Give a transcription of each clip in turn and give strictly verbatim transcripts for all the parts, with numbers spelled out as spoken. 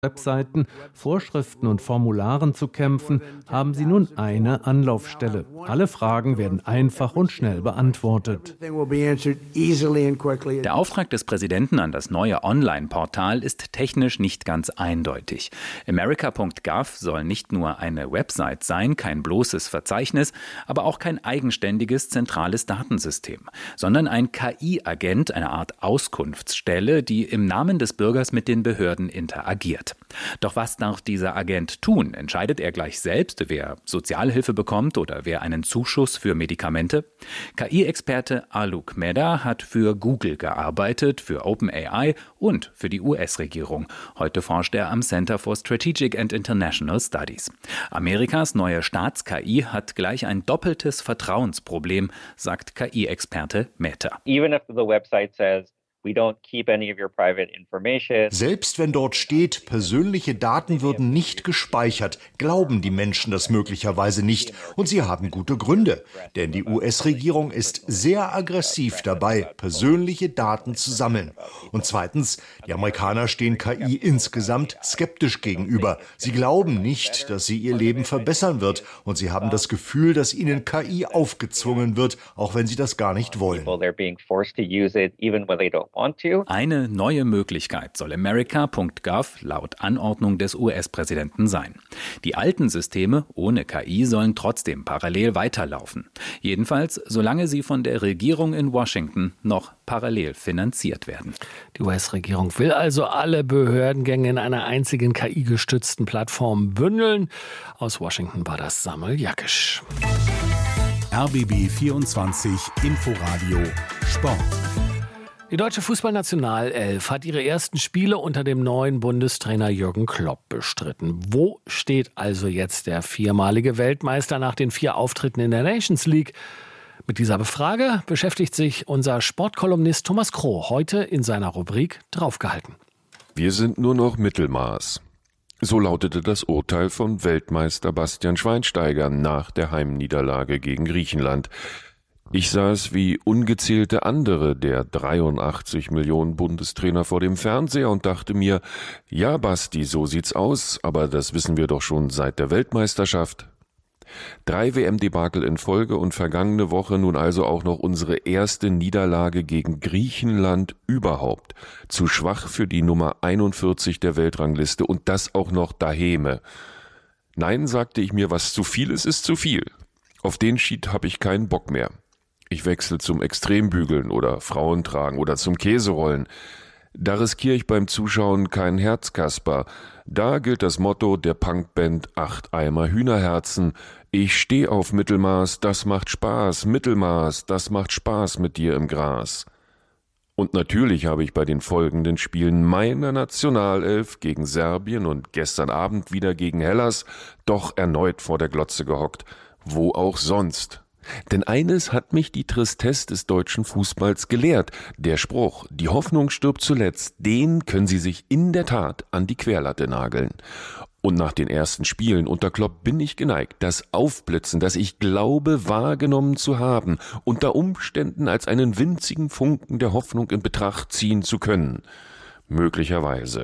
Webseiten, Vorschriften und Formularen zu kämpfen, haben sie nun eine Anlaufstelle. Alle Fragen werden einfach und schnell beantwortet. Der Auftrag des Präsidenten an das neue Online-Portal ist technisch nicht ganz eindeutig. America Punkt gov soll nicht nur eine Website sein, kein bloßes Verzeichnis, aber auch kein eigenständiges zentrales Datensystem, sondern ein K I-Agent, eine Art Auskunftsstelle, die im Namen des Bürgers mit den Behörden interagiert. Doch was darf dieser Agent tun? Entscheidet er gleich selbst, wer Sozialhilfe bekommt oder wer einen Zuschuss für Medikamente? K I-Experte Alok Mehta hat für Google gearbeitet, für OpenAI und für die U S-Regierung. Heute forscht er am Center for Strategic and International Studies. Amerikas neue Staats-K I hat gleich ein doppeltes Vertrauensproblem, sagt K I-Experte Mehta. Even if the website says we don't keep any of your private information. Selbst wenn dort steht, persönliche Daten würden nicht gespeichert, glauben die Menschen das möglicherweise nicht. Und sie haben gute Gründe. Denn die U S-Regierung ist sehr aggressiv dabei, persönliche Daten zu sammeln. Und zweitens, die Amerikaner stehen K I insgesamt skeptisch gegenüber. Sie glauben nicht, dass sie ihr Leben verbessern wird. Und sie haben das Gefühl, dass ihnen K I aufgezwungen wird, auch wenn sie das gar nicht wollen. Eine neue Möglichkeit soll America Punkt gov laut Anordnung des U S-Präsidenten sein. Die alten Systeme ohne K I sollen trotzdem parallel weiterlaufen. Jedenfalls, solange sie von der Regierung in Washington noch parallel finanziert werden. Die U S-Regierung will also alle Behördengänge in einer einzigen K I-gestützten Plattform bündeln. Aus Washington war das Samuel Jakisch. R B B vierundzwanzig Inforadio Sport. Die deutsche Fußballnationalelf hat ihre ersten Spiele unter dem neuen Bundestrainer Jürgen Klopp bestritten. Wo steht also jetzt der viermalige Weltmeister nach den vier Auftritten in der Nations League? Mit dieser Frage beschäftigt sich unser Sportkolumnist Thomas Kroh heute in seiner Rubrik Draufgehalten. Wir sind nur noch Mittelmaß. So lautete das Urteil von Weltmeister Bastian Schweinsteiger nach der Heimniederlage gegen Griechenland. Ich sah es wie ungezählte andere der dreiundachtzig Millionen Bundestrainer vor dem Fernseher und dachte mir, ja Basti, so sieht's aus, aber das wissen wir doch schon seit der Weltmeisterschaft. Drei W M-Debakel in Folge und vergangene Woche nun also auch noch unsere erste Niederlage gegen Griechenland überhaupt. Zu schwach für die Nummer einundvierzig der Weltrangliste und das auch noch daheme. Nein, sagte ich mir, was zu viel ist, ist zu viel. Auf den Schied habe ich keinen Bock mehr. Ich wechsle zum Extrembügeln oder Frauentragen oder zum Käserollen. Da riskiere ich beim Zuschauen kein Herzkasper. Da gilt das Motto der Punkband Acht Eimer Hühnerherzen. Ich steh auf Mittelmaß, das macht Spaß. Mittelmaß, das macht Spaß mit dir im Gras. Und natürlich habe ich bei den folgenden Spielen meiner Nationalelf gegen Serbien und gestern Abend wieder gegen Hellas doch erneut vor der Glotze gehockt. Wo auch sonst. Denn eines hat mich die Tristesse des deutschen Fußballs gelehrt. Der Spruch, die Hoffnung stirbt zuletzt, den können Sie sich in der Tat an die Querlatte nageln. Und nach den ersten Spielen unter Klopp bin ich geneigt, das Aufblitzen, das ich glaube wahrgenommen zu haben, unter Umständen als einen winzigen Funken der Hoffnung in Betracht ziehen zu können. Möglicherweise.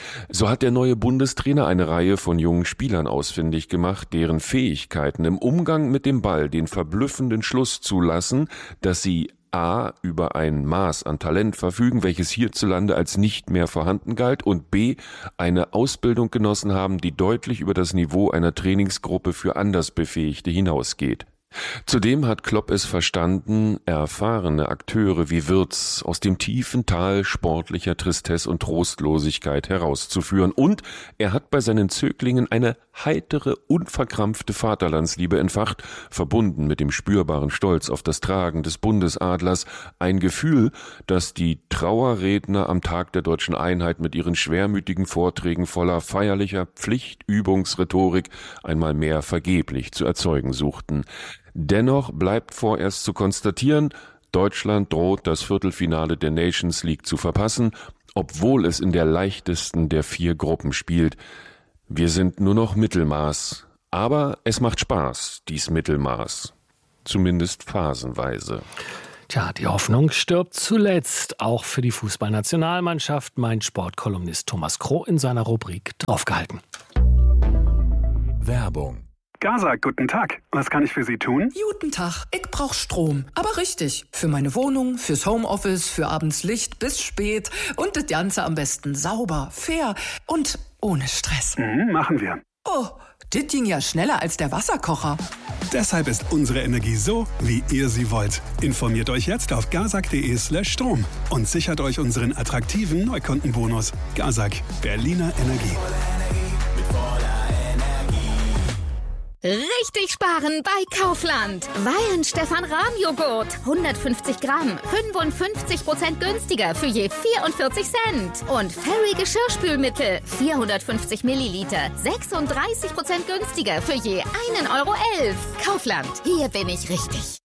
So hat der neue Bundestrainer eine Reihe von jungen Spielern ausfindig gemacht, deren Fähigkeiten im Umgang mit dem Ball den verblüffenden Schluss zulassen, dass sie a. über ein Maß an Talent verfügen, welches hierzulande als nicht mehr vorhanden galt, und b. eine Ausbildung genossen haben, die deutlich über das Niveau einer Trainingsgruppe für Andersbefähigte hinausgeht. Zudem hat Klopp es verstanden, erfahrene Akteure wie Wirtz aus dem tiefen Tal sportlicher Tristesse und Trostlosigkeit herauszuführen, und er hat bei seinen Zöglingen eine heitere, unverkrampfte Vaterlandsliebe entfacht, verbunden mit dem spürbaren Stolz auf das Tragen des Bundesadlers, ein Gefühl, das die Trauerredner am Tag der deutschen Einheit mit ihren schwermütigen Vorträgen voller feierlicher Pflichtübungsrhetorik einmal mehr vergeblich zu erzeugen suchten. Dennoch bleibt vorerst zu konstatieren, Deutschland droht das Viertelfinale der Nations League zu verpassen, obwohl es in der leichtesten der vier Gruppen spielt. Wir sind nur noch Mittelmaß, aber es macht Spaß, dies Mittelmaß, zumindest phasenweise. Tja, die Hoffnung stirbt zuletzt, auch für die Fußballnationalmannschaft, meint Sportkolumnist Thomas Kroh in seiner Rubrik Draufgehalten. Werbung. Gazak, guten Tag. Was kann ich für Sie tun? Guten Tag, ich brauch Strom. Aber richtig. Für meine Wohnung, fürs Homeoffice, für abends Licht bis spät. Und das Ganze am besten sauber, fair und ohne Stress. Mhm, machen wir. Oh, das ging ja schneller als der Wasserkocher. Deshalb ist unsere Energie so, wie ihr sie wollt. Informiert euch jetzt auf gazak.de slash Strom und sichert euch unseren attraktiven Neukundenbonus. Gazak, Berliner Energie. Richtig sparen bei Kaufland. Weihenstephan-Rahmjoghurt. hundertfünfzig Gramm. fünfundfünfzig Prozent günstiger für je vierundvierzig Cent. Und Fairy Geschirrspülmittel. vierhundertfünfzig Milliliter. sechsunddreißig Prozent günstiger für je einen Euro elf. Kaufland. Hier bin ich richtig.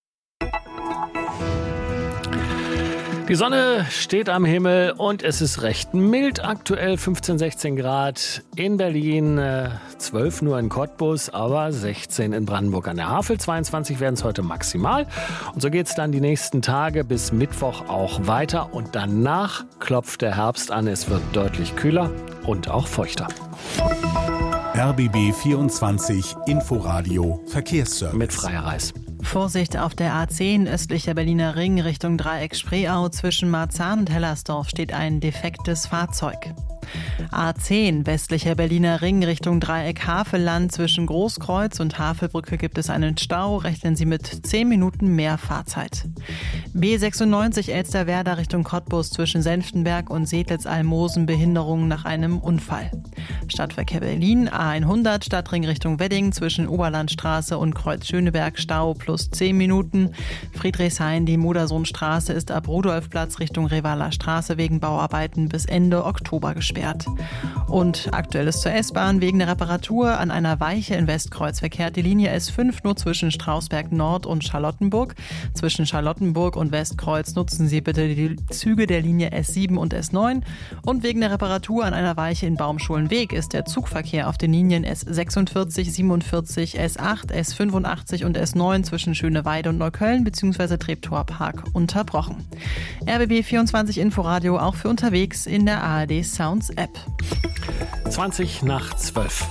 Die Sonne steht am Himmel und es ist recht mild. Aktuell fünfzehn, sechzehn Grad in Berlin, zwölf nur in Cottbus, aber sechzehn in Brandenburg an der Havel. zweiundzwanzig werden es heute maximal. Und so geht es dann die nächsten Tage bis Mittwoch auch weiter. Und danach klopft der Herbst an. Es wird deutlich kühler und auch feuchter. R B B vierundzwanzig Inforadio Verkehrsservice. Mit Freier Reis. Vorsicht auf der A zehn östlicher Berliner Ring Richtung Dreieck Spreeau. Zwischen Marzahn und Hellersdorf steht ein defektes Fahrzeug. A zehn westlicher Berliner Ring Richtung Dreieck Havelland. Zwischen Großkreuz und Havelbrücke gibt es einen Stau. Rechnen Sie mit zehn Minuten mehr Fahrzeit. B sechsundneunzig Elsterwerda Richtung Cottbus. Zwischen Senftenberg und Sedlitz-Almosen Behinderungen nach einem Unfall. Stadtverkehr Berlin A hundert Stadtring Richtung Wedding. Zwischen Oberlandstraße und Kreuz Schöneberg Stau plus zehn Minuten. Friedrichshain, die Modersohnstraße ist ab Rudolfplatz Richtung Revaler Straße wegen Bauarbeiten bis Ende Oktober gesperrt. Und aktuelles zur S-Bahn. Wegen der Reparatur an einer Weiche in Westkreuz verkehrt die Linie S fünf nur zwischen Strausberg Nord und Charlottenburg. Zwischen Charlottenburg und Westkreuz nutzen Sie bitte die Züge der Linie S sieben und S neun. Und wegen der Reparatur an einer Weiche in Baumschulenweg ist der Zugverkehr auf den Linien S sechsundvierzig, siebenundvierzig, S acht, S fünfundachtzig und S neun zwischen Schöneweide und Neukölln bzw. Treptower Park unterbrochen. R B B vierundzwanzig Inforadio auch für unterwegs in der A R D Sounds App. zwanzig nach zwölf.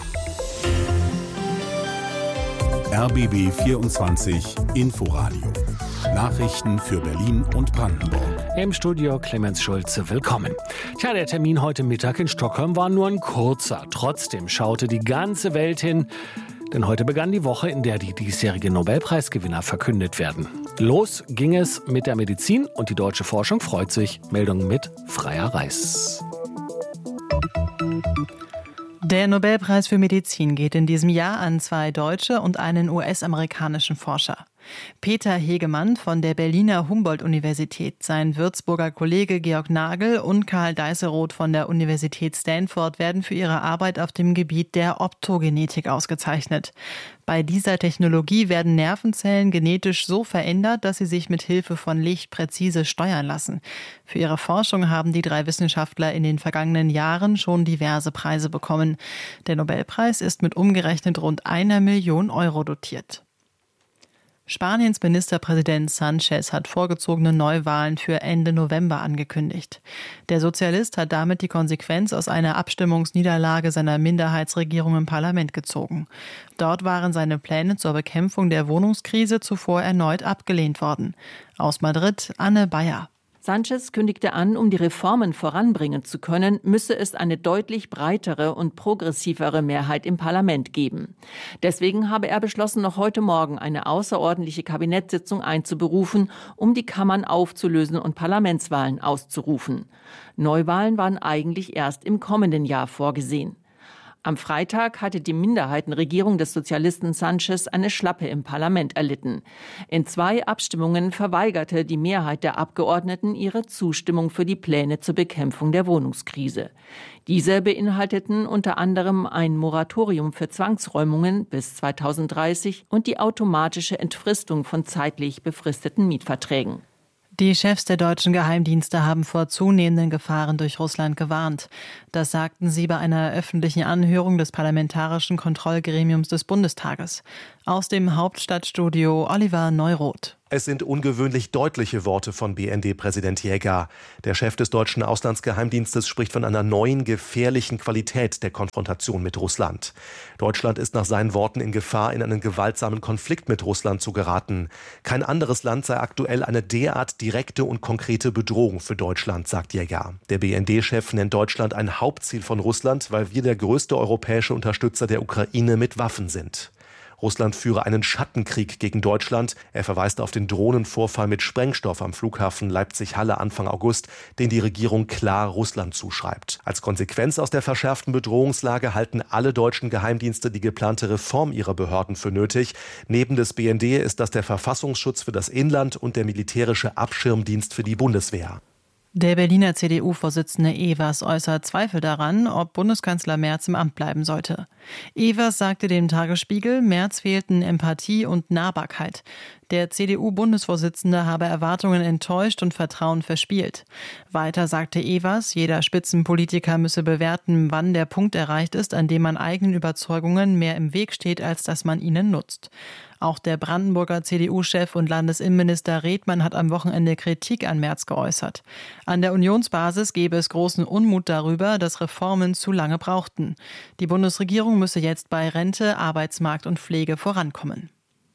R B B vierundzwanzig Inforadio. Nachrichten für Berlin und Brandenburg. Im Studio Clemens Schulze, willkommen. Tja, der Termin heute Mittag in Stockholm war nur ein kurzer. Trotzdem schaute die ganze Welt hin. Denn heute begann die Woche, in der die diesjährigen Nobelpreisgewinner verkündet werden. Los ging es mit der Medizin und die deutsche Forschung freut sich. Meldung mit Freier Reis. Der Nobelpreis für Medizin geht in diesem Jahr an zwei deutsche und einen U S-amerikanischen Forscher. Peter Hegemann von der Berliner Humboldt-Universität, sein Würzburger Kollege Georg Nagel und Karl Deisseroth von der Universität Stanford werden für ihre Arbeit auf dem Gebiet der Optogenetik ausgezeichnet. Bei dieser Technologie werden Nervenzellen genetisch so verändert, dass sie sich mit Hilfe von Licht präzise steuern lassen. Für ihre Forschung haben die drei Wissenschaftler in den vergangenen Jahren schon diverse Preise bekommen. Der Nobelpreis ist mit umgerechnet rund einer Million Euro dotiert. Spaniens Ministerpräsident Sánchez hat vorgezogene Neuwahlen für Ende November angekündigt. Der Sozialist hat damit die Konsequenz aus einer Abstimmungsniederlage seiner Minderheitsregierung im Parlament gezogen. Dort waren seine Pläne zur Bekämpfung der Wohnungskrise zuvor erneut abgelehnt worden. Aus Madrid, Anne Bayer. Sánchez kündigte an, um die Reformen voranbringen zu können, müsse es eine deutlich breitere und progressivere Mehrheit im Parlament geben. Deswegen habe er beschlossen, noch heute Morgen eine außerordentliche Kabinettssitzung einzuberufen, um die Kammern aufzulösen und Parlamentswahlen auszurufen. Neuwahlen waren eigentlich erst im kommenden Jahr vorgesehen. Am Freitag hatte die Minderheitenregierung des Sozialisten Sánchez eine Schlappe im Parlament erlitten. In zwei Abstimmungen verweigerte die Mehrheit der Abgeordneten ihre Zustimmung für die Pläne zur Bekämpfung der Wohnungskrise. Diese beinhalteten unter anderem ein Moratorium für Zwangsräumungen bis zweitausenddreißig und die automatische Entfristung von zeitlich befristeten Mietverträgen. Die Chefs der deutschen Geheimdienste haben vor zunehmenden Gefahren durch Russland gewarnt. Das sagten sie bei einer öffentlichen Anhörung des Parlamentarischen Kontrollgremiums des Bundestages. Aus dem Hauptstadtstudio Oliver Neuroth. Es sind ungewöhnlich deutliche Worte von B N D-Präsident Jäger. Der Chef des deutschen Auslandsgeheimdienstes spricht von einer neuen, gefährlichen Qualität der Konfrontation mit Russland. Deutschland ist nach seinen Worten in Gefahr, in einen gewaltsamen Konflikt mit Russland zu geraten. Kein anderes Land sei aktuell eine derart direkte und konkrete Bedrohung für Deutschland, sagt Jäger. Der B N D-Chef nennt Deutschland ein Hauptziel von Russland, weil wir der größte europäische Unterstützer der Ukraine mit Waffen sind. Russland führe einen Schattenkrieg gegen Deutschland. Er verweist auf den Drohnenvorfall mit Sprengstoff am Flughafen Leipzig-Halle Anfang August, den die Regierung klar Russland zuschreibt. Als Konsequenz aus der verschärften Bedrohungslage halten alle deutschen Geheimdienste die geplante Reform ihrer Behörden für nötig. Neben des B N D ist das der Verfassungsschutz für das Inland und der militärische Abschirmdienst für die Bundeswehr. Der Berliner C D U-Vorsitzende Evers äußert Zweifel daran, ob Bundeskanzler Merz im Amt bleiben sollte. Evers sagte dem Tagesspiegel, Merz fehlten Empathie und Nahbarkeit. Der C D U-Bundesvorsitzende habe Erwartungen enttäuscht und Vertrauen verspielt. Weiter sagte Evers, jeder Spitzenpolitiker müsse bewerten, wann der Punkt erreicht ist, an dem man eigenen Überzeugungen mehr im Weg steht, als dass man ihnen nutzt. Auch der Brandenburger C D U-Chef und Landesinnenminister Redmann hat am Wochenende Kritik an Merz geäußert. An der Unionsbasis gebe es großen Unmut darüber, dass Reformen zu lange brauchten. Die Bundesregierung müsse jetzt bei Rente, Arbeitsmarkt und Pflege vorankommen.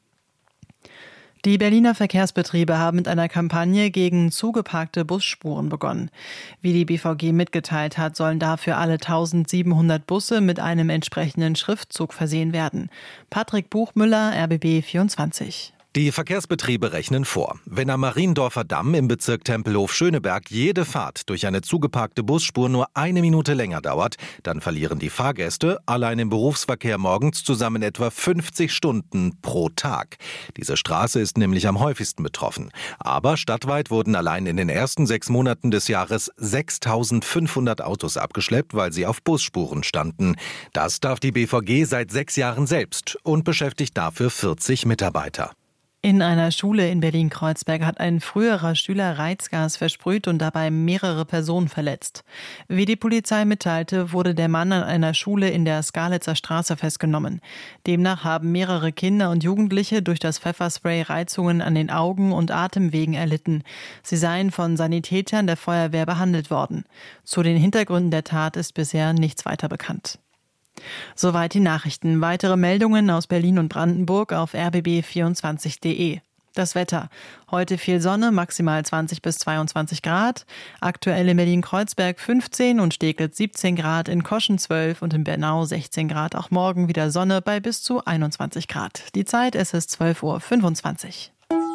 Die Berliner Verkehrsbetriebe haben mit einer Kampagne gegen zugeparkte Busspuren begonnen. Wie die B V G mitgeteilt hat, sollen dafür alle eintausendsiebenhundert Busse mit einem entsprechenden Schriftzug versehen werden. Patrick Buchmüller, R B B vierundzwanzig. Die Verkehrsbetriebe rechnen vor. Wenn am Mariendorfer Damm im Bezirk Tempelhof-Schöneberg jede Fahrt durch eine zugeparkte Busspur nur eine Minute länger dauert, dann verlieren die Fahrgäste allein im Berufsverkehr morgens zusammen etwa fünfzig Stunden pro Tag. Diese Straße ist nämlich am häufigsten betroffen. Aber stadtweit wurden allein in den ersten sechs Monaten des Jahres sechstausendfünfhundert Autos abgeschleppt, weil sie auf Busspuren standen. Das darf die B V G seit sechs Jahren selbst und beschäftigt dafür vierzig Mitarbeiter. In einer Schule in Berlin-Kreuzberg hat ein früherer Schüler Reizgas versprüht und dabei mehrere Personen verletzt. Wie die Polizei mitteilte, wurde der Mann an einer Schule in der Skalitzer Straße festgenommen. Demnach haben mehrere Kinder und Jugendliche durch das Pfefferspray Reizungen an den Augen und Atemwegen erlitten. Sie seien von Sanitätern der Feuerwehr behandelt worden. Zu den Hintergründen der Tat ist bisher nichts weiter bekannt. Soweit die Nachrichten. Weitere Meldungen aus Berlin und Brandenburg auf r b b vierundzwanzig punkt d e. Das Wetter. Heute viel Sonne, maximal zwanzig bis zweiundzwanzig Grad. Aktuell in Berlin-Kreuzberg fünfzehn und Steglitz siebzehn Grad, in Koschen zwölf und in Bernau sechzehn Grad. Auch morgen wieder Sonne bei bis zu einundzwanzig Grad. Die Zeit, es ist zwölf Uhr fünfundzwanzig.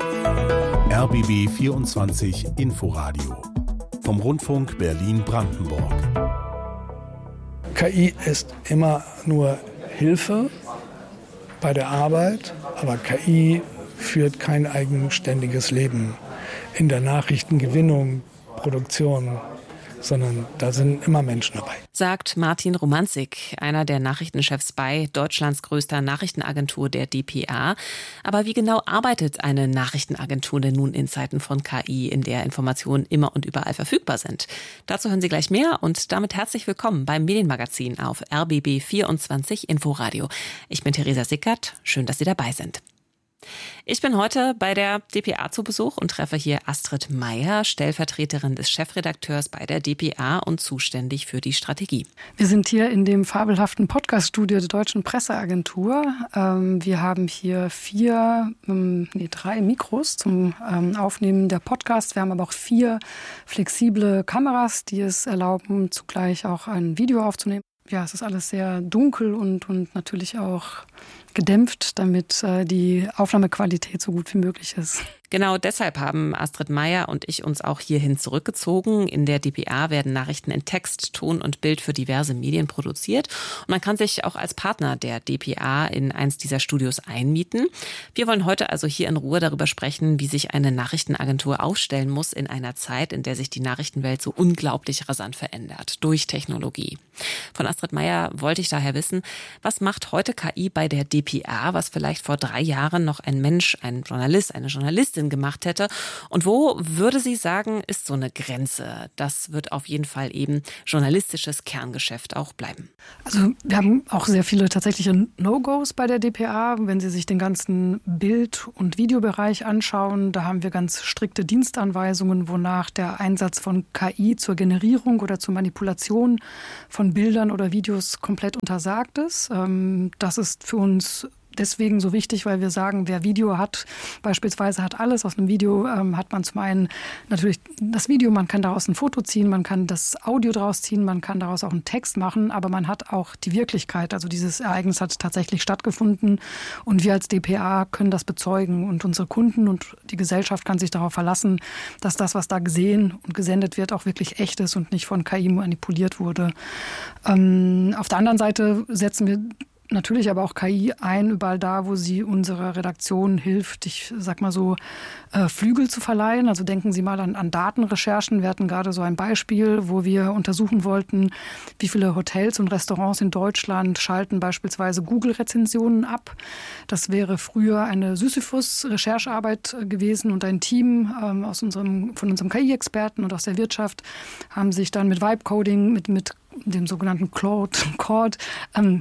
R B B vierundzwanzig Inforadio vom Rundfunk Berlin-Brandenburg. K I ist immer nur Hilfe bei der Arbeit, aber K I führt kein eigenständiges Leben in der Nachrichtengewinnung, Produktion, sondern da sind immer Menschen dabei. Sagt Martin Romanzig, einer der Nachrichtenchefs bei Deutschlands größter Nachrichtenagentur, der D P A. Aber wie genau arbeitet eine Nachrichtenagentur denn nun in Zeiten von K I, in der Informationen immer und überall verfügbar sind? Dazu hören Sie gleich mehr und damit herzlich willkommen beim Medienmagazin auf R B B vierundzwanzig Inforadio. Ich bin Theresa Sickert, schön, dass Sie dabei sind. Ich bin heute bei der D P A zu Besuch und treffe hier Astrid Meyer, Stellvertreterin des Chefredakteurs bei der D P A und zuständig für die Strategie. Wir sind hier in dem fabelhaften Podcast-Studio der Deutschen Presseagentur. Wir haben hier vier, nee, drei Mikros zum Aufnehmen der Podcasts. Wir haben aber auch vier flexible Kameras, die es erlauben, zugleich auch ein Video aufzunehmen. Ja, es ist alles sehr dunkel und, und natürlich auch gedämpft, damit äh, die Aufnahmequalität so gut wie möglich ist. Genau deshalb haben Astrid Meyer und ich uns auch hierhin zurückgezogen. In der D P A werden Nachrichten in Text, Ton und Bild für diverse Medien produziert. Und man kann sich auch als Partner der D P A in eins dieser Studios einmieten. Wir wollen heute also hier in Ruhe darüber sprechen, wie sich eine Nachrichtenagentur aufstellen muss in einer Zeit, in der sich die Nachrichtenwelt so unglaublich rasant verändert durch Technologie. Von Astrid Meyer wollte ich daher wissen, was macht heute K I bei der D P R, was vielleicht vor drei Jahren noch ein Mensch, ein Journalist, eine Journalistin gemacht hätte? Und wo würde sie sagen, ist so eine Grenze? Das wird auf jeden Fall eben journalistisches Kerngeschäft auch bleiben. Also wir haben auch sehr viele tatsächliche No-Gos bei der D P A. Wenn Sie sich den ganzen Bild- und Videobereich anschauen, da haben wir ganz strikte Dienstanweisungen, wonach der Einsatz von K I zur Generierung oder zur Manipulation von Bildern oder Videos komplett untersagt ist. Das ist für uns deswegen so wichtig, weil wir sagen, wer Video hat, beispielsweise hat alles. Aus einem Video ähm, hat man zum einen natürlich das Video, man kann daraus ein Foto ziehen, man kann das Audio daraus ziehen, man kann daraus auch einen Text machen, aber man hat auch die Wirklichkeit. Also dieses Ereignis hat tatsächlich stattgefunden und wir als D P A können das bezeugen und unsere Kunden und die Gesellschaft kann sich darauf verlassen, dass das, was da gesehen und gesendet wird, auch wirklich echt ist und nicht von K I manipuliert wurde. Ähm, auf der anderen Seite setzen wir natürlich aber auch K I ein, überall da, wo sie unserer Redaktion hilft, ich sag mal so, äh, Flügel zu verleihen. Also denken Sie mal an, an Datenrecherchen. Wir hatten gerade so ein Beispiel, wo wir untersuchen wollten, wie viele Hotels und Restaurants in Deutschland schalten beispielsweise Google-Rezensionen ab. Das wäre früher eine Sisyphus-Recherchearbeit gewesen und ein Team ähm, aus unserem, von unserem K I-Experten und aus der Wirtschaft haben sich dann mit Vibe-Coding, mit, mit dem sogenannten Claude, Claude ähm,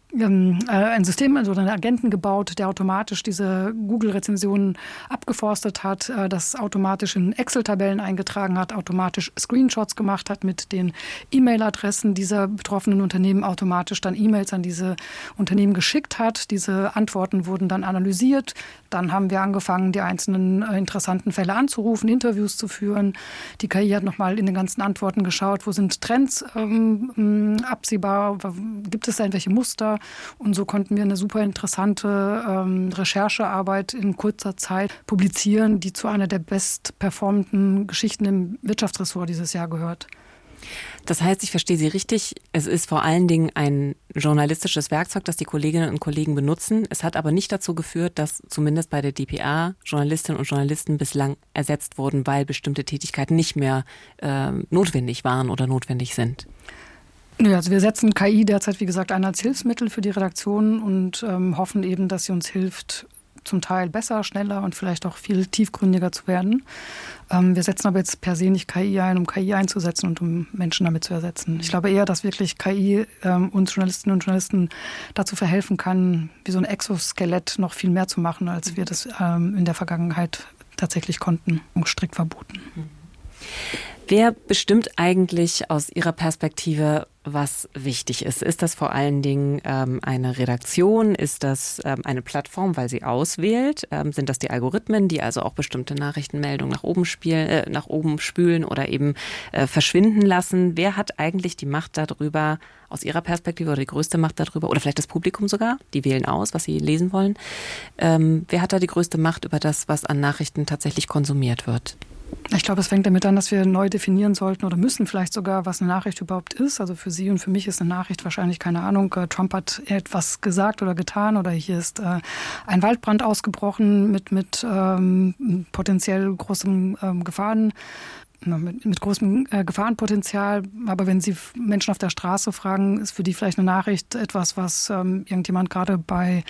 ein System, also einen Agenten gebaut, der automatisch diese Google-Rezensionen abgeforstet hat, das automatisch in Excel-Tabellen eingetragen hat, automatisch Screenshots gemacht hat mit den E-Mail-Adressen dieser betroffenen Unternehmen, automatisch dann E-Mails an diese Unternehmen geschickt hat. Diese Antworten wurden dann analysiert. Dann haben wir angefangen, die einzelnen interessanten Fälle anzurufen, Interviews zu führen. Die K I hat nochmal in den ganzen Antworten geschaut, wo sind Trends ähm, absehbar, gibt es da irgendwelche Muster? Und so konnten wir eine super interessante ähm, Recherchearbeit in kurzer Zeit publizieren, die zu einer der bestperformenden Geschichten im Wirtschaftsressort dieses Jahr gehört. Das heißt, ich verstehe Sie richtig, es ist vor allen Dingen ein journalistisches Werkzeug, das die Kolleginnen und Kollegen benutzen. Es hat aber nicht dazu geführt, dass zumindest bei der D P A Journalistinnen und Journalisten bislang ersetzt wurden, weil bestimmte Tätigkeiten nicht mehr äh, notwendig waren oder notwendig sind. Ja, also wir setzen K I derzeit, wie gesagt, ein als Hilfsmittel für die Redaktion und ähm, hoffen eben, dass sie uns hilft, zum Teil besser, schneller und vielleicht auch viel tiefgründiger zu werden. Ähm, wir setzen aber jetzt per se nicht K I ein, um K I einzusetzen und um Menschen damit zu ersetzen. Ich glaube eher, dass wirklich K I ähm, uns Journalistinnen und Journalisten dazu verhelfen kann, wie so ein Exoskelett noch viel mehr zu machen, als wir das ähm, in der Vergangenheit tatsächlich konnten und strikt verboten. Wer bestimmt eigentlich aus Ihrer Perspektive, was wichtig ist? Ist das vor allen Dingen ähm, eine Redaktion? Ist das ähm, eine Plattform, weil sie auswählt? Ähm, sind das die Algorithmen, die also auch bestimmte Nachrichtenmeldungen nach oben, spielen, äh, nach oben spülen oder eben äh, verschwinden lassen? Wer hat eigentlich die Macht darüber, aus Ihrer Perspektive, oder die größte Macht darüber? Oder vielleicht das Publikum sogar? Die wählen aus, was sie lesen wollen. Ähm, wer hat da die größte Macht über das, was an Nachrichten tatsächlich konsumiert wird? Ich glaube, es fängt damit an, dass wir neu definieren sollten oder müssen vielleicht sogar, was eine Nachricht überhaupt ist. Also für Sie und für mich ist eine Nachricht wahrscheinlich, keine Ahnung, Trump hat etwas gesagt oder getan oder hier ist äh, ein Waldbrand ausgebrochen mit, mit ähm, potenziell großem ähm, Gefahren. Mit, mit großem äh, Gefahrenpotenzial. Aber wenn Sie Menschen auf der Straße fragen, ist für die vielleicht eine Nachricht etwas, was ähm, irgendjemand gerade bei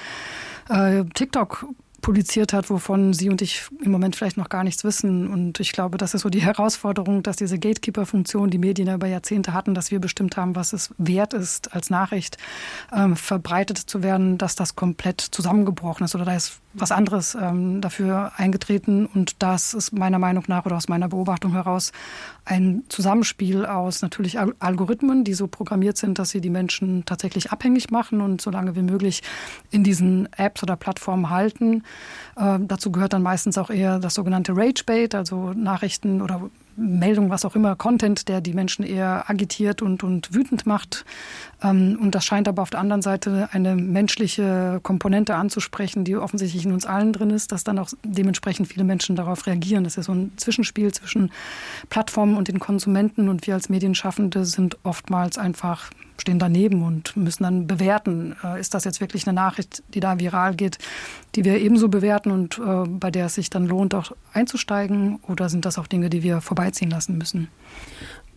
äh, TikTok publiziert hat, wovon Sie und ich im Moment vielleicht noch gar nichts wissen. Und ich glaube, das ist so die Herausforderung, dass diese Gatekeeper-Funktion, die Medien ja über Jahrzehnte hatten, dass wir bestimmt haben, was es wert ist, als Nachricht ähm, verbreitet zu werden, dass das komplett zusammengebrochen ist oder da ist was anderes ähm, dafür eingetreten. Und das ist meiner Meinung nach oder aus meiner Beobachtung heraus ein Zusammenspiel aus natürlich Algorithmen, die so programmiert sind, dass sie die Menschen tatsächlich abhängig machen und so lange wie möglich in diesen Apps oder Plattformen halten. Äh, dazu gehört dann meistens auch eher das sogenannte Ragebait, also Nachrichten oder Meldung, was auch immer, Content, der die Menschen eher agitiert und, und wütend macht. Ähm, und das scheint aber auf der anderen Seite eine menschliche Komponente anzusprechen, die offensichtlich in uns allen drin ist, dass dann auch dementsprechend viele Menschen darauf reagieren. Das ist so ein Zwischenspiel zwischen Plattformen und den Konsumenten und wir als Medienschaffende sind oftmals einfach, stehen daneben und müssen dann bewerten, äh, ist das jetzt wirklich eine Nachricht, die da viral geht, die wir ebenso bewerten und äh, bei der es sich dann lohnt, auch einzusteigen, oder sind das auch Dinge, die wir vorbeiziehen lassen müssen?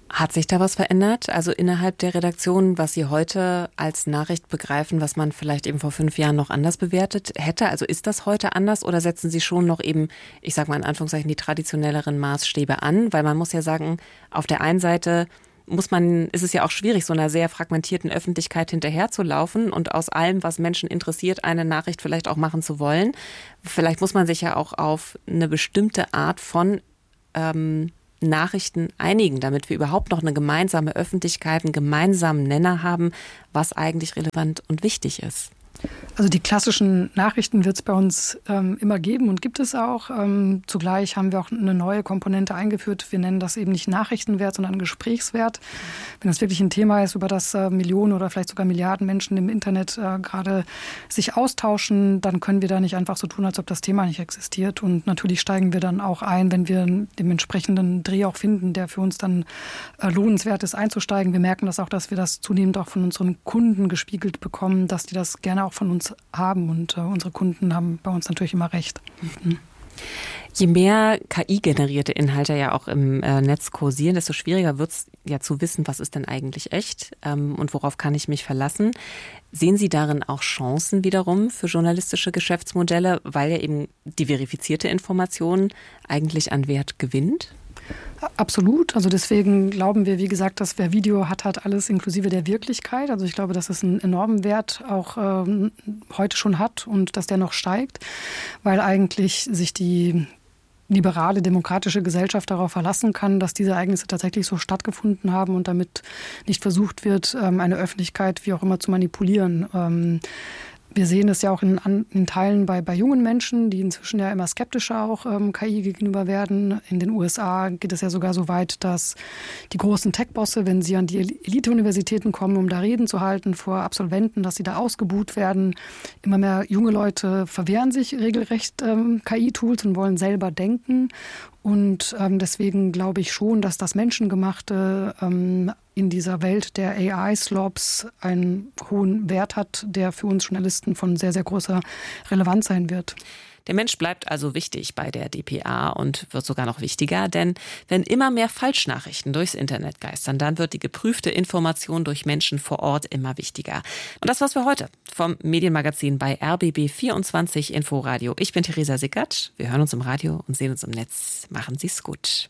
Hat sich da was verändert? Also innerhalb der Redaktion, was Sie heute als Nachricht begreifen, was man vielleicht eben vor fünf Jahren noch anders bewertet hätte? Also ist das heute anders oder setzen Sie schon noch eben, ich sage mal in Anführungszeichen, die traditionelleren Maßstäbe an? Weil man muss ja sagen, auf der einen Seite muss man, ist es ja auch schwierig, so einer sehr fragmentierten Öffentlichkeit hinterherzulaufen und aus allem, was Menschen interessiert, eine Nachricht vielleicht auch machen zu wollen. Vielleicht muss man sich ja auch auf eine bestimmte Art von ähm, Nachrichten einigen, damit wir überhaupt noch eine gemeinsame Öffentlichkeit, einen gemeinsamen Nenner haben, was eigentlich relevant und wichtig ist. Also die klassischen Nachrichten wird es bei uns ähm, immer geben und gibt es auch. Ähm, zugleich haben wir auch eine neue Komponente eingeführt. Wir nennen das eben nicht Nachrichtenwert, sondern Gesprächswert. Wenn das wirklich ein Thema ist, über das äh, Millionen oder vielleicht sogar Milliarden Menschen im Internet äh, gerade sich austauschen, dann können wir da nicht einfach so tun, als ob das Thema nicht existiert. Und natürlich steigen wir dann auch ein, wenn wir den entsprechenden Dreh auch finden, der für uns dann äh, lohnenswert ist, einzusteigen. Wir merken das auch, dass wir das zunehmend auch von unseren Kunden gespiegelt bekommen, dass die das gerne auch von uns haben und äh, unsere Kunden haben bei uns natürlich immer recht. Mhm. Je mehr K I-generierte Inhalte ja auch im äh, Netz kursieren, desto schwieriger wird es ja zu wissen, was ist denn eigentlich echt ähm, und worauf kann ich mich verlassen. Sehen Sie darin auch Chancen wiederum für journalistische Geschäftsmodelle, weil ja eben die verifizierte Information eigentlich an Wert gewinnt? Absolut. Also deswegen glauben wir, wie gesagt, dass wer Video hat, hat alles inklusive der Wirklichkeit. Also ich glaube, dass es einen enormen Wert auch ähm, heute schon hat und dass der noch steigt, weil eigentlich sich die liberale, demokratische Gesellschaft darauf verlassen kann, dass diese Ereignisse tatsächlich so stattgefunden haben und damit nicht versucht wird, eine Öffentlichkeit wie auch immer zu manipulieren. Wir sehen es ja auch in, in Teilen bei, bei jungen Menschen, die inzwischen ja immer skeptischer auch ähm, K I gegenüber werden. In den U S A geht es ja sogar so weit, dass die großen Tech-Bosse, wenn sie an die Elite-Universitäten kommen, um da Reden zu halten vor Absolventen, dass sie da ausgebuht werden. Immer mehr junge Leute verwehren sich regelrecht ähm, K I-Tools und wollen selber denken. Und ähm, deswegen glaube ich schon, dass das Menschengemachte ähm, in dieser Welt der A I-Slobs einen hohen Wert hat, der für uns Journalisten von sehr, sehr großer Relevanz sein wird. Der Mensch bleibt also wichtig bei der D P A und wird sogar noch wichtiger, denn wenn immer mehr Falschnachrichten durchs Internet geistern, dann wird die geprüfte Information durch Menschen vor Ort immer wichtiger. Und das war's für heute vom Medienmagazin bei R B B vierundzwanzig Inforadio. Ich bin Theresa Sickert. Wir hören uns im Radio und sehen uns im Netz. Machen Sie's gut.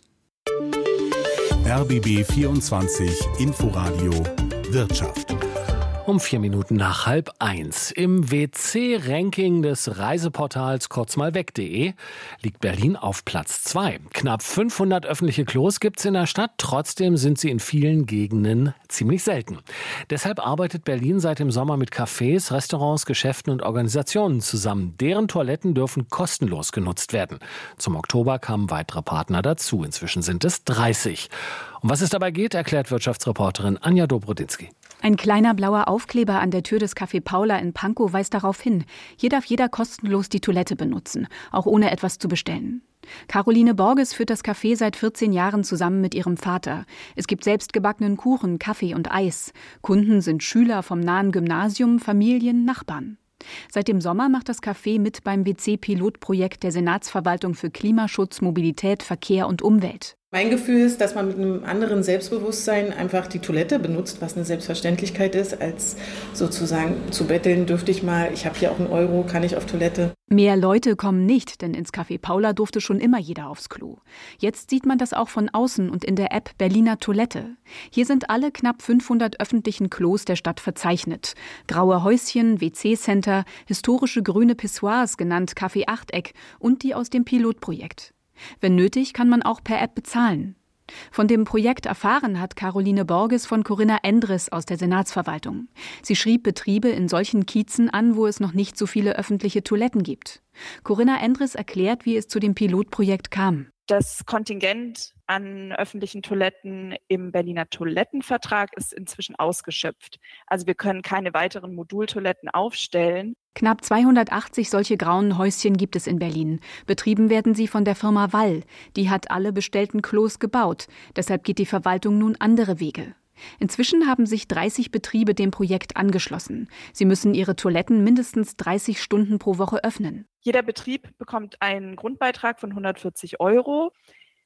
R B B vierundzwanzig Inforadio Wirtschaft. Um vier Minuten nach halb eins. Im W C-Ranking des Reiseportals kurzmalweg punkt de liegt Berlin auf Platz zwei. Knapp fünfhundert öffentliche Klos gibt's in der Stadt. Trotzdem sind sie in vielen Gegenden ziemlich selten. Deshalb arbeitet Berlin seit dem Sommer mit Cafés, Restaurants, Geschäften und Organisationen zusammen. Deren Toiletten dürfen kostenlos genutzt werden. Zum Oktober kamen weitere Partner dazu. Inzwischen sind es dreißig. Um was es dabei geht, erklärt Wirtschaftsreporterin Anja Dobrodinsky. Ein kleiner blauer Aufkleber an der Tür des Café Paula in Pankow weist darauf hin. Hier darf jeder kostenlos die Toilette benutzen, auch ohne etwas zu bestellen. Caroline Borges führt das Café seit vierzehn Jahren zusammen mit ihrem Vater. Es gibt selbstgebackenen Kuchen, Kaffee und Eis. Kunden sind Schüler vom nahen Gymnasium, Familien, Nachbarn. Seit dem Sommer macht das Café mit beim W C-Pilotprojekt der Senatsverwaltung für Klimaschutz, Mobilität, Verkehr und Umwelt. Mein Gefühl ist, dass man mit einem anderen Selbstbewusstsein einfach die Toilette benutzt, was eine Selbstverständlichkeit ist, als sozusagen zu betteln, dürfte ich mal, ich habe hier auch einen Euro, kann ich auf Toilette. Mehr Leute kommen nicht, denn ins Café Paula durfte schon immer jeder aufs Klo. Jetzt sieht man das auch von außen und in der App Berliner Toilette. Hier sind alle knapp fünfhundert öffentlichen Klos der Stadt verzeichnet. Graue Häuschen, W C-Center, historische grüne Pissoirs, genannt Café Achteck und die aus dem Pilotprojekt. Wenn nötig, kann man auch per App bezahlen. Von dem Projekt erfahren hat Caroline Borges von Corinna Endres aus der Senatsverwaltung. Sie schrieb Betriebe in solchen Kiezen an, wo es noch nicht so viele öffentliche Toiletten gibt. Corinna Endres erklärt, wie es zu dem Pilotprojekt kam. Das Kontingent an öffentlichen Toiletten im Berliner Toilettenvertrag ist inzwischen ausgeschöpft. Also wir können keine weiteren Modultoiletten aufstellen. Knapp zweihundertachtzig solche grauen Häuschen gibt es in Berlin. Betrieben werden sie von der Firma Wall. Die hat alle bestellten Klos gebaut. Deshalb geht die Verwaltung nun andere Wege. Inzwischen haben sich dreißig Betriebe dem Projekt angeschlossen. Sie müssen ihre Toiletten mindestens dreißig Stunden pro Woche öffnen. Jeder Betrieb bekommt einen Grundbeitrag von hundertvierzig Euro.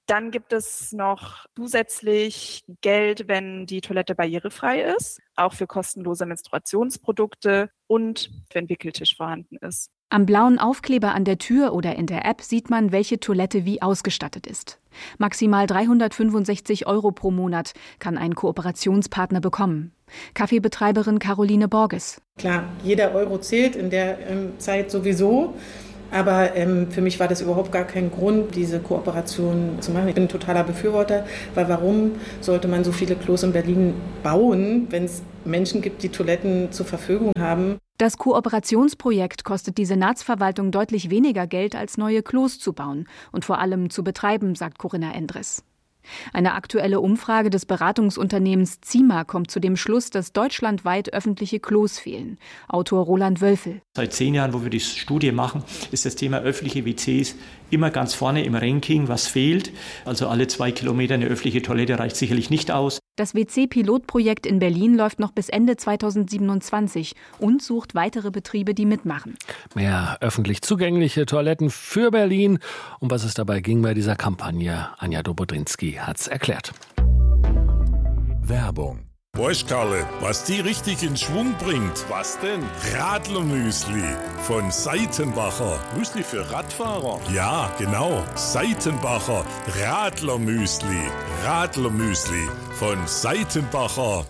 Dann gibt es noch zusätzlich Geld, wenn die Toilette barrierefrei ist, auch für kostenlose Menstruationsprodukte und wenn Wickeltisch vorhanden ist. Am blauen Aufkleber an der Tür oder in der App sieht man, welche Toilette wie ausgestattet ist. Maximal dreihundertfünfundsechzig Euro pro Monat kann ein Kooperationspartner bekommen. Kaffeebetreiberin Caroline Borges. Klar, jeder Euro zählt in der ähm, Zeit sowieso. Aber ähm, für mich war das überhaupt gar kein Grund, diese Kooperation zu machen. Ich bin ein totaler Befürworter, weil warum sollte man so viele Klos in Berlin bauen, wenn es Menschen gibt, die Toiletten zur Verfügung haben? Das Kooperationsprojekt kostet die Senatsverwaltung deutlich weniger Geld, als neue Klos zu bauen und vor allem zu betreiben, sagt Corinna Endres. Eine aktuelle Umfrage des Beratungsunternehmens Zima kommt zu dem Schluss, dass deutschlandweit öffentliche Klos fehlen. Autor Roland Wölfel. Seit zehn Jahren, wo wir die Studie machen, ist das Thema öffentliche W Cs immer ganz vorne im Ranking, was fehlt. Also alle zwei Kilometer eine öffentliche Toilette reicht sicherlich nicht aus. Das W C-Pilotprojekt in Berlin läuft noch bis Ende zweitausendsiebenundzwanzig und sucht weitere Betriebe, die mitmachen. Mehr öffentlich zugängliche Toiletten für Berlin. Um was es dabei ging bei dieser Kampagne, Anja Dobodrinski hat's erklärt. Werbung. Weißt Karle, was die richtig in Schwung bringt? Was denn? Radlermüsli von Seitenbacher. Müsli für Radfahrer? Ja, genau. Seitenbacher Radlermüsli. Radlermüsli von Seitenbacher.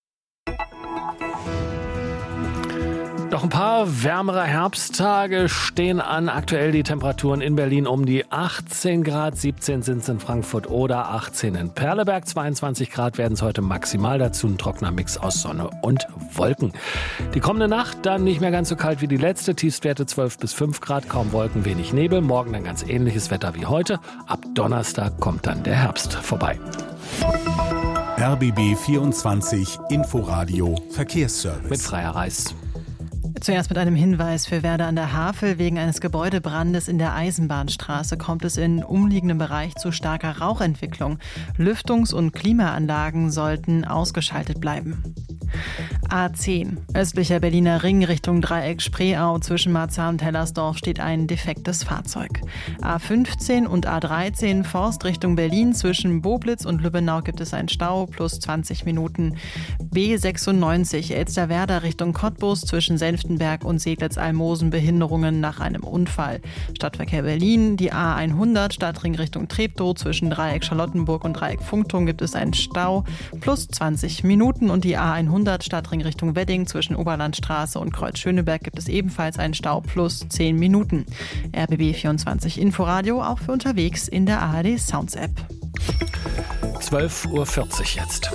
Noch ein paar wärmere Herbsttage stehen an. Aktuell die Temperaturen in Berlin um die achtzehn Grad, siebzehn sind es in Frankfurt oder achtzehn in Perleberg. zweiundzwanzig Grad werden es heute maximal, dazu ein trockener Mix aus Sonne und Wolken. Die kommende Nacht dann nicht mehr ganz so kalt wie die letzte, Tiefstwerte zwölf bis fünf Grad, kaum Wolken, wenig Nebel. Morgen dann ganz ähnliches Wetter wie heute. Ab Donnerstag kommt dann der Herbst vorbei. R B B vierundzwanzig Inforadio Verkehrsservice. Mit Freier Reis. Zuerst mit einem Hinweis für Werder an der Havel. Wegen eines Gebäudebrandes in der Eisenbahnstraße kommt es in umliegendem Bereich zu starker Rauchentwicklung. Lüftungs- und Klimaanlagen sollten ausgeschaltet bleiben. A zehn. Östlicher Berliner Ring Richtung Dreieck Spreeau. Zwischen Marzahn und Hellersdorf steht ein defektes Fahrzeug. A fünfzehn und A dreizehn Forst Richtung Berlin. Zwischen Boblitz und Lübbenau gibt es einen Stau plus zwanzig Minuten. B sechsundneunzig Elsterwerda Richtung Cottbus. Zwischen Senftenberg und Seelitz-Almosen Behinderungen nach einem Unfall. Stadtverkehr Berlin. Die A hundert Stadtring Richtung Treptow. Zwischen Dreieck Charlottenburg und Dreieck Funkturm gibt es einen Stau plus zwanzig Minuten. Und die A hundert Stadtring Richtung Wedding zwischen Oberlandstraße und Kreuz Schöneberg gibt es ebenfalls einen Stau plus zehn Minuten. R B B vierundzwanzig Inforadio auch für unterwegs in der A R D Sounds App. zwölf Uhr vierzig jetzt.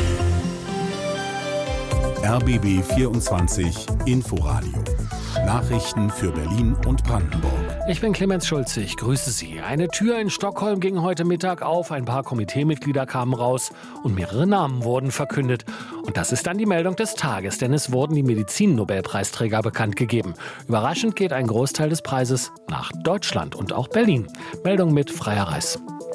R B B vierundzwanzig Inforadio. Nachrichten für Berlin und Brandenburg. Ich bin Clemens Schulze, ich grüße Sie. Eine Tür in Stockholm ging heute Mittag auf, ein paar Komiteemitglieder kamen raus und mehrere Namen wurden verkündet. Und das ist dann die Meldung des Tages, denn es wurden die Medizin-Nobelpreisträger bekannt gegeben. Überraschend geht ein Großteil des Preises nach Deutschland und auch Berlin. Meldung mit Freier Reis.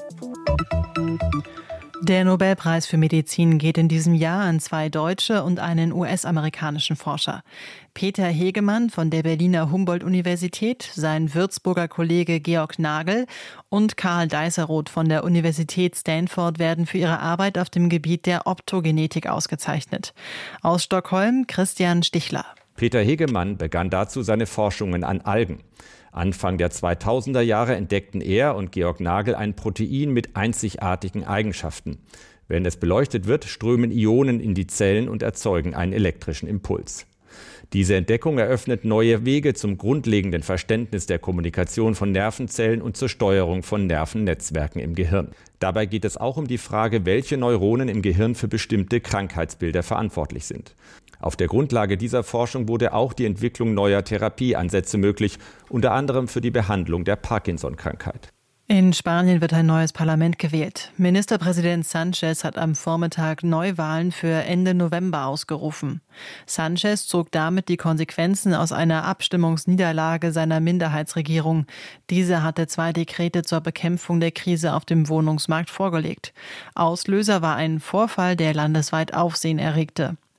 Der Nobelpreis für Medizin geht in diesem Jahr an zwei deutsche und einen U S-amerikanischen Forscher. Peter Hegemann von der Berliner Humboldt-Universität, sein Würzburger Kollege Georg Nagel und Karl Deiseroth von der Universität Stanford werden für ihre Arbeit auf dem Gebiet der Optogenetik ausgezeichnet. Aus Stockholm Christian Stichler. Peter Hegemann begann dazu seine Forschungen an Algen. Anfang der zweitausender Jahre entdeckten er und Georg Nagel ein Protein mit einzigartigen Eigenschaften. Wenn es beleuchtet wird, strömen Ionen in die Zellen und erzeugen einen elektrischen Impuls. Diese Entdeckung eröffnet neue Wege zum grundlegenden Verständnis der Kommunikation von Nervenzellen und zur Steuerung von Nervennetzwerken im Gehirn. Dabei geht es auch um die Frage, welche Neuronen im Gehirn für bestimmte Krankheitsbilder verantwortlich sind. Auf der Grundlage dieser Forschung wurde auch die Entwicklung neuer Therapieansätze möglich, unter anderem für die Behandlung der Parkinson-Krankheit. In Spanien wird ein neues Parlament gewählt. Ministerpräsident Sanchez hat am Vormittag Neuwahlen für Ende November ausgerufen. Sanchez zog damit die Konsequenzen aus einer Abstimmungsniederlage seiner Minderheitsregierung. Diese hatte zwei Dekrete zur Bekämpfung der Krise auf dem Wohnungsmarkt vorgelegt. Auslöser war ein Vorfall, der landesweit Aufsehen erregte.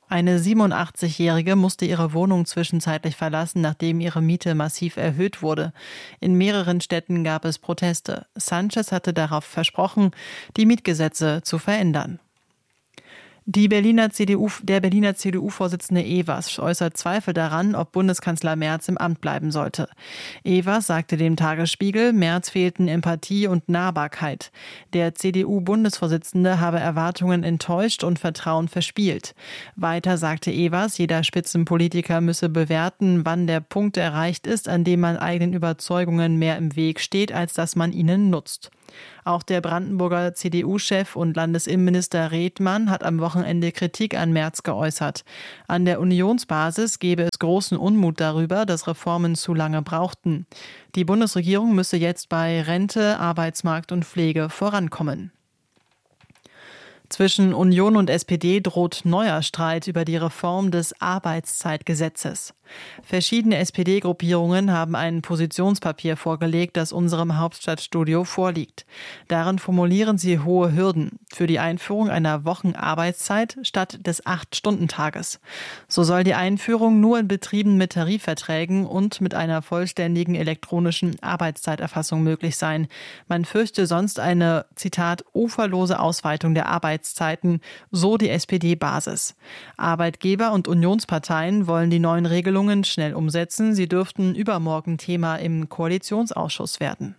Eine siebenundachtzigjährige musste ihre Wohnung zwischenzeitlich verlassen, nachdem ihre Miete massiv erhöht wurde. In mehreren Städten gab es Proteste. Sanchez hatte darauf versprochen, die Mietgesetze zu verändern. Die Berliner C D U, der Berliner C D U-Vorsitzende Evers äußert Zweifel daran, ob Bundeskanzler Merz im Amt bleiben sollte. Evers sagte dem Tagesspiegel, Merz fehlten Empathie und Nahbarkeit. Der C D U-Bundesvorsitzende habe Erwartungen enttäuscht und Vertrauen verspielt. Weiter sagte Evers, jeder Spitzenpolitiker müsse bewerten, wann der Punkt erreicht ist, an dem man eigenen Überzeugungen mehr im Weg steht, als dass man ihnen nutzt. Auch der Brandenburger C D U-Chef und Landesinnenminister Redmann hat am Wochenende Kritik an Merz geäußert. An der Unionsbasis gebe es großen Unmut darüber, dass Reformen zu lange brauchten. Die Bundesregierung müsse jetzt bei Rente, Arbeitsmarkt und Pflege vorankommen. Zwischen Union und S P D droht neuer Streit über die Reform des Arbeitszeitgesetzes. Verschiedene S P D-Gruppierungen haben ein Positionspapier vorgelegt, das unserem Hauptstadtstudio vorliegt. Darin formulieren sie hohe Hürden für die Einführung einer Wochenarbeitszeit statt des Acht-Stunden-Tages. So soll die Einführung nur in Betrieben mit Tarifverträgen und mit einer vollständigen elektronischen Arbeitszeiterfassung möglich sein. Man fürchte sonst eine, Zitat, uferlose Ausweitung der Arbeitszeiten, so die S P D-Basis. Arbeitgeber und Unionsparteien wollen die neuen Regelungen schnell umsetzen. Sie dürften übermorgen Thema im Koalitionsausschuss werden.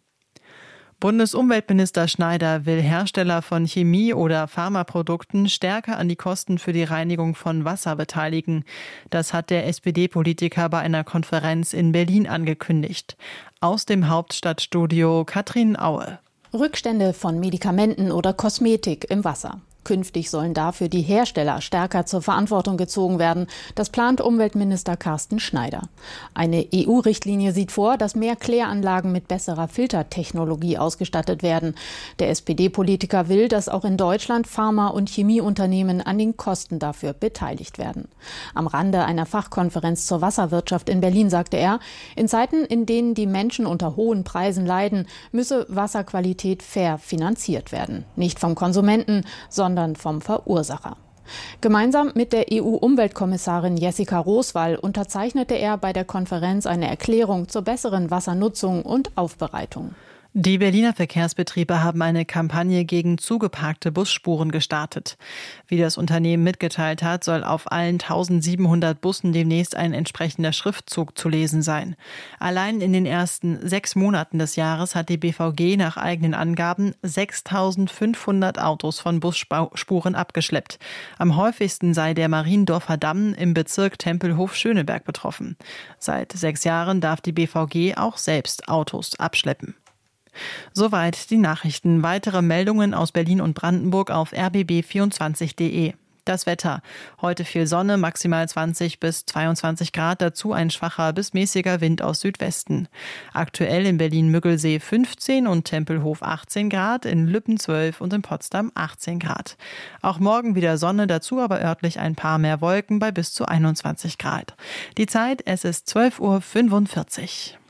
Bundesumweltminister Schneider will Hersteller von Chemie- oder Pharmaprodukten stärker an die Kosten für die Reinigung von Wasser beteiligen. Das hat der S P D-Politiker bei einer Konferenz in Berlin angekündigt. Aus dem Hauptstadtstudio Katrin Aue. Rückstände von Medikamenten oder Kosmetik im Wasser. Künftig sollen dafür die Hersteller stärker zur Verantwortung gezogen werden. Das plant Umweltminister Carsten Schneider. Eine E U-Richtlinie sieht vor, dass mehr Kläranlagen mit besserer Filtertechnologie ausgestattet werden. Der S P D-Politiker will, dass auch in Deutschland Pharma- und Chemieunternehmen an den Kosten dafür beteiligt werden. Am Rande einer Fachkonferenz zur Wasserwirtschaft in Berlin sagte er, in Zeiten, in denen die Menschen unter hohen Preisen leiden, müsse Wasserqualität fair finanziert werden. Nicht vom Konsumenten, sondern vom Verursacher. Gemeinsam mit der E U-Umweltkommissarin Jessica Roswall unterzeichnete er bei der Konferenz eine Erklärung zur besseren Wassernutzung und Aufbereitung. Die Berliner Verkehrsbetriebe haben eine Kampagne gegen zugeparkte Busspuren gestartet. Wie das Unternehmen mitgeteilt hat, soll auf allen eintausendsiebenhundert Bussen demnächst ein entsprechender Schriftzug zu lesen sein. Allein in den ersten sechs Monaten des Jahres hat die B V G nach eigenen Angaben sechstausendfünfhundert Autos von Busspuren abgeschleppt. Am häufigsten sei der Mariendorfer Damm im Bezirk Tempelhof-Schöneberg betroffen. Seit sechs Jahren darf die B V G auch selbst Autos abschleppen. Soweit die Nachrichten. Weitere Meldungen aus Berlin und Brandenburg auf r b b vierundzwanzig punkt d e. Das Wetter. Heute viel Sonne, maximal zwanzig bis zweiundzwanzig Grad, dazu ein schwacher bis mäßiger Wind aus Südwesten. Aktuell in Berlin-Müggelsee fünfzehn und Tempelhof achtzehn Grad, in Lübben zwölf und in Potsdam achtzehn Grad. Auch morgen wieder Sonne, dazu aber örtlich ein paar mehr Wolken bei bis zu einundzwanzig Grad. Die Zeit, es ist zwölf Uhr fünfundvierzig.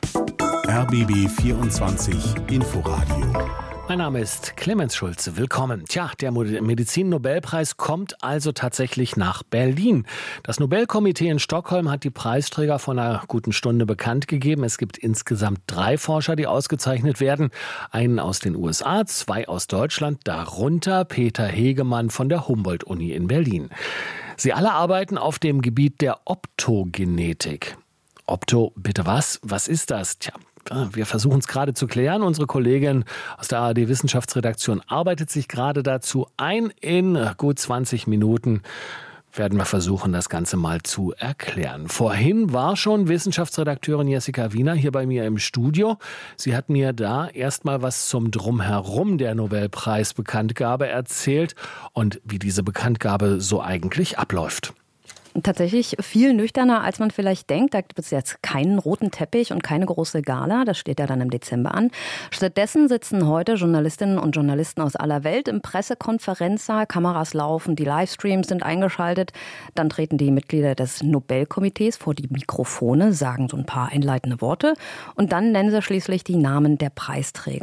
R B B vierundzwanzig Inforadio. Mein Name ist Clemens Schulze. Willkommen. Tja, der Medizin-Nobelpreis kommt also tatsächlich nach Berlin. Das Nobelkomitee in Stockholm hat die Preisträger vor einer guten Stunde bekannt gegeben. Es gibt insgesamt drei Forscher, die ausgezeichnet werden. Einen aus den U S A, zwei aus Deutschland, darunter Peter Hegemann von der Humboldt-Uni in Berlin. Sie alle arbeiten auf dem Gebiet der Optogenetik. Opto, bitte was? Was ist das? Tja, wir versuchen es gerade zu klären. Unsere Kollegin aus der A R D-Wissenschaftsredaktion arbeitet sich gerade dazu ein. In gut zwanzig Minuten werden wir versuchen, das Ganze mal zu erklären. Vorhin war schon Wissenschaftsredakteurin Jessica Wiener hier bei mir im Studio. Sie hat mir da erstmal was zum Drumherum der Nobelpreisbekanntgabe erzählt und wie diese Bekanntgabe so eigentlich abläuft. Tatsächlich viel nüchterner, als man vielleicht denkt. Da gibt es jetzt keinen roten Teppich und keine große Gala. Das steht ja dann im Dezember an. Stattdessen sitzen heute Journalistinnen und Journalisten aus aller Welt im Pressekonferenzsaal. Kameras laufen, die Livestreams sind eingeschaltet. Dann treten die Mitglieder des Nobelkomitees vor die Mikrofone, sagen so ein paar einleitende Worte. Und dann nennen sie schließlich die Namen der Preisträger.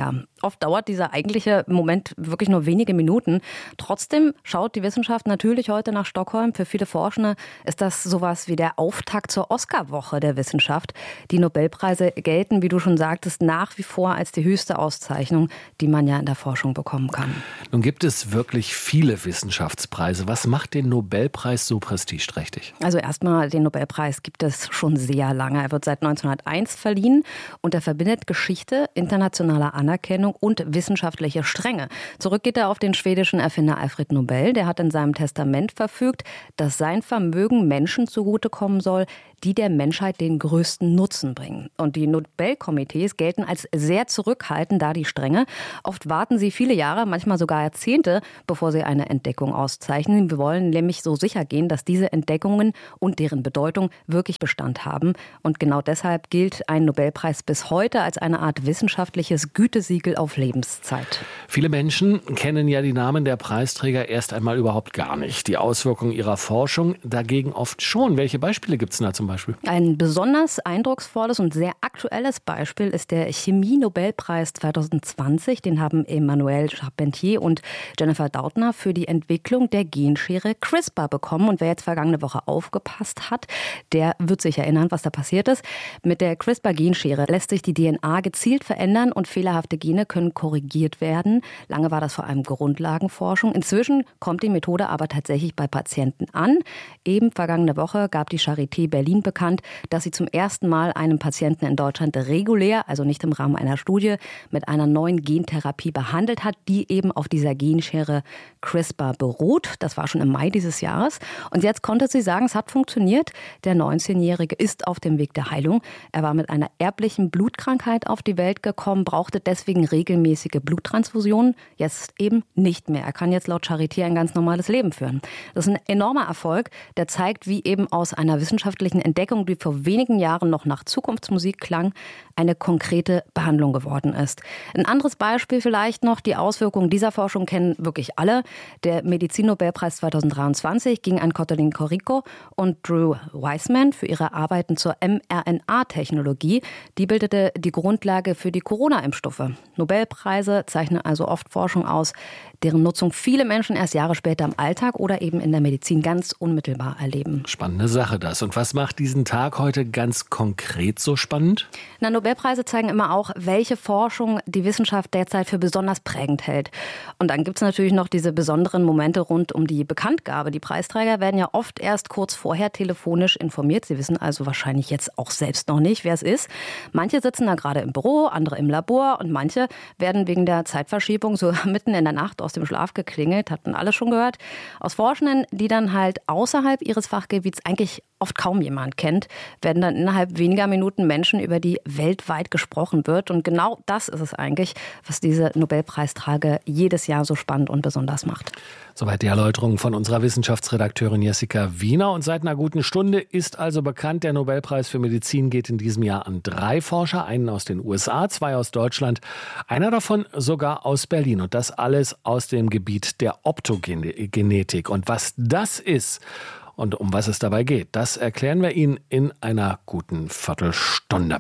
Oft dauert dieser eigentliche Moment wirklich nur wenige Minuten. Trotzdem schaut die Wissenschaft natürlich heute nach Stockholm. Für viele Forschende ist das sowas wie der Auftakt zur Oscarwoche der Wissenschaft. Die Nobelpreise gelten, wie du schon sagtest, nach wie vor als die höchste Auszeichnung, die man ja in der Forschung bekommen kann. Nun gibt es wirklich viele Wissenschaftspreise. Was macht den Nobelpreis so prestigeträchtig? Also erstmal, den Nobelpreis gibt es schon sehr lange. Er wird seit neunzehnhunderteins verliehen und er verbindet Geschichte, internationale Anerkennung und wissenschaftliche Strenge. Zurück geht er auf den schwedischen Erfinder Alfred Nobel. Der hat in seinem Testament verfügt, dass sein Vermögen Menschen zugutekommen soll, die der Menschheit den größten Nutzen bringen. Und die Nobelkomitees gelten als sehr zurückhaltend, da die Strenge. Oft warten sie viele Jahre, manchmal sogar Jahrzehnte, bevor sie eine Entdeckung auszeichnen. Wir wollen nämlich so sicher gehen, dass diese Entdeckungen und deren Bedeutung wirklich Bestand haben. Und genau deshalb gilt ein Nobelpreis bis heute als eine Art wissenschaftliches Gütesiegel auf Lebenszeit. Viele Menschen kennen ja die Namen der Preisträger erst einmal überhaupt gar nicht. Die Auswirkungen ihrer Forschung dagegen oft schon. Welche Beispiele gibt es da zum Beispiel? Ein besonders eindrucksvolles und sehr aktuelles Beispiel ist der Chemie-Nobelpreis zweitausendzwanzig. Den haben Emmanuel Charpentier und Jennifer Doudna für die Entwicklung der Genschere CRISPR bekommen. Und wer jetzt vergangene Woche aufgepasst hat, der wird sich erinnern, was da passiert ist. Mit der CRISPR-Genschere lässt sich die D N A gezielt verändern und fehlerhafte Gene können korrigiert werden. Lange war das vor allem Grundlagenforschung. Inzwischen kommt die Methode aber tatsächlich bei Patienten an. Eben vergangene Woche gab die Charité Berlin bekannt, dass sie zum ersten Mal einen Patienten in Deutschland regulär, also nicht im Rahmen einer Studie, mit einer neuen Gentherapie behandelt hat, die eben auf dieser Genschere CRISPR beruht. Das war schon im Mai dieses Jahres. Und jetzt konnte sie sagen, es hat funktioniert. Der neunzehnjährige ist auf dem Weg der Heilung. Er war mit einer erblichen Blutkrankheit auf die Welt gekommen, brauchte deswegen regelmäßige Bluttransfusionen. Jetzt eben nicht mehr. Er kann jetzt laut Charité ein ganz normales Leben führen. Das ist ein enormer Erfolg, der zeigt, wie eben aus einer wissenschaftlichen Entdeckung, die vor wenigen Jahren noch nach Zukunftsmusik klang, eine konkrete Behandlung geworden ist. Ein anderes Beispiel vielleicht noch, die Auswirkungen dieser Forschung kennen wirklich alle. Der Medizin-Nobelpreis zweitausenddreiundzwanzig ging an Cotalin Corico und Drew Weissman für ihre Arbeiten zur mRNA-Technologie. Die bildete die Grundlage für die Corona-Impfstoffe. Nobelpreise zeichnen also oft Forschung aus, deren Nutzung viele Menschen erst Jahre später im Alltag oder eben in der Medizin ganz unmittelbar erleben. Spannende Sache das. Und was macht diesen Tag heute ganz konkret so spannend? Na, Nobelpreise zeigen immer auch, welche Forschung die Wissenschaft derzeit für besonders prägend hält. Und dann gibt es natürlich noch diese besonderen Momente rund um die Bekanntgabe. Die Preisträger werden ja oft erst kurz vorher telefonisch informiert. Sie wissen also wahrscheinlich jetzt auch selbst noch nicht, wer es ist. Manche sitzen da gerade im Büro, andere im Labor und manche werden wegen der Zeitverschiebung so mitten in der Nacht aus dem Schlaf geklingelt, hatten alle schon gehört. Aus Forschenden, die dann halt außerhalb ihres Fachgebiets eigentlich oft kaum jemand kennt, werden dann innerhalb weniger Minuten Menschen, über die weltweit gesprochen wird. Und genau das ist es eigentlich, was diese Nobelpreistage jedes Jahr so spannend und besonders macht. Soweit die Erläuterung von unserer Wissenschaftsredakteurin Jessica Wiener. Und seit einer guten Stunde ist also bekannt, der Nobelpreis für Medizin geht in diesem Jahr an drei Forscher. Einen aus den U S A, zwei aus Deutschland, einer davon sogar aus Berlin. Und das alles aus dem Gebiet der Optogenetik. Und was das ist und um was es dabei geht, das erklären wir Ihnen in einer guten Viertelstunde.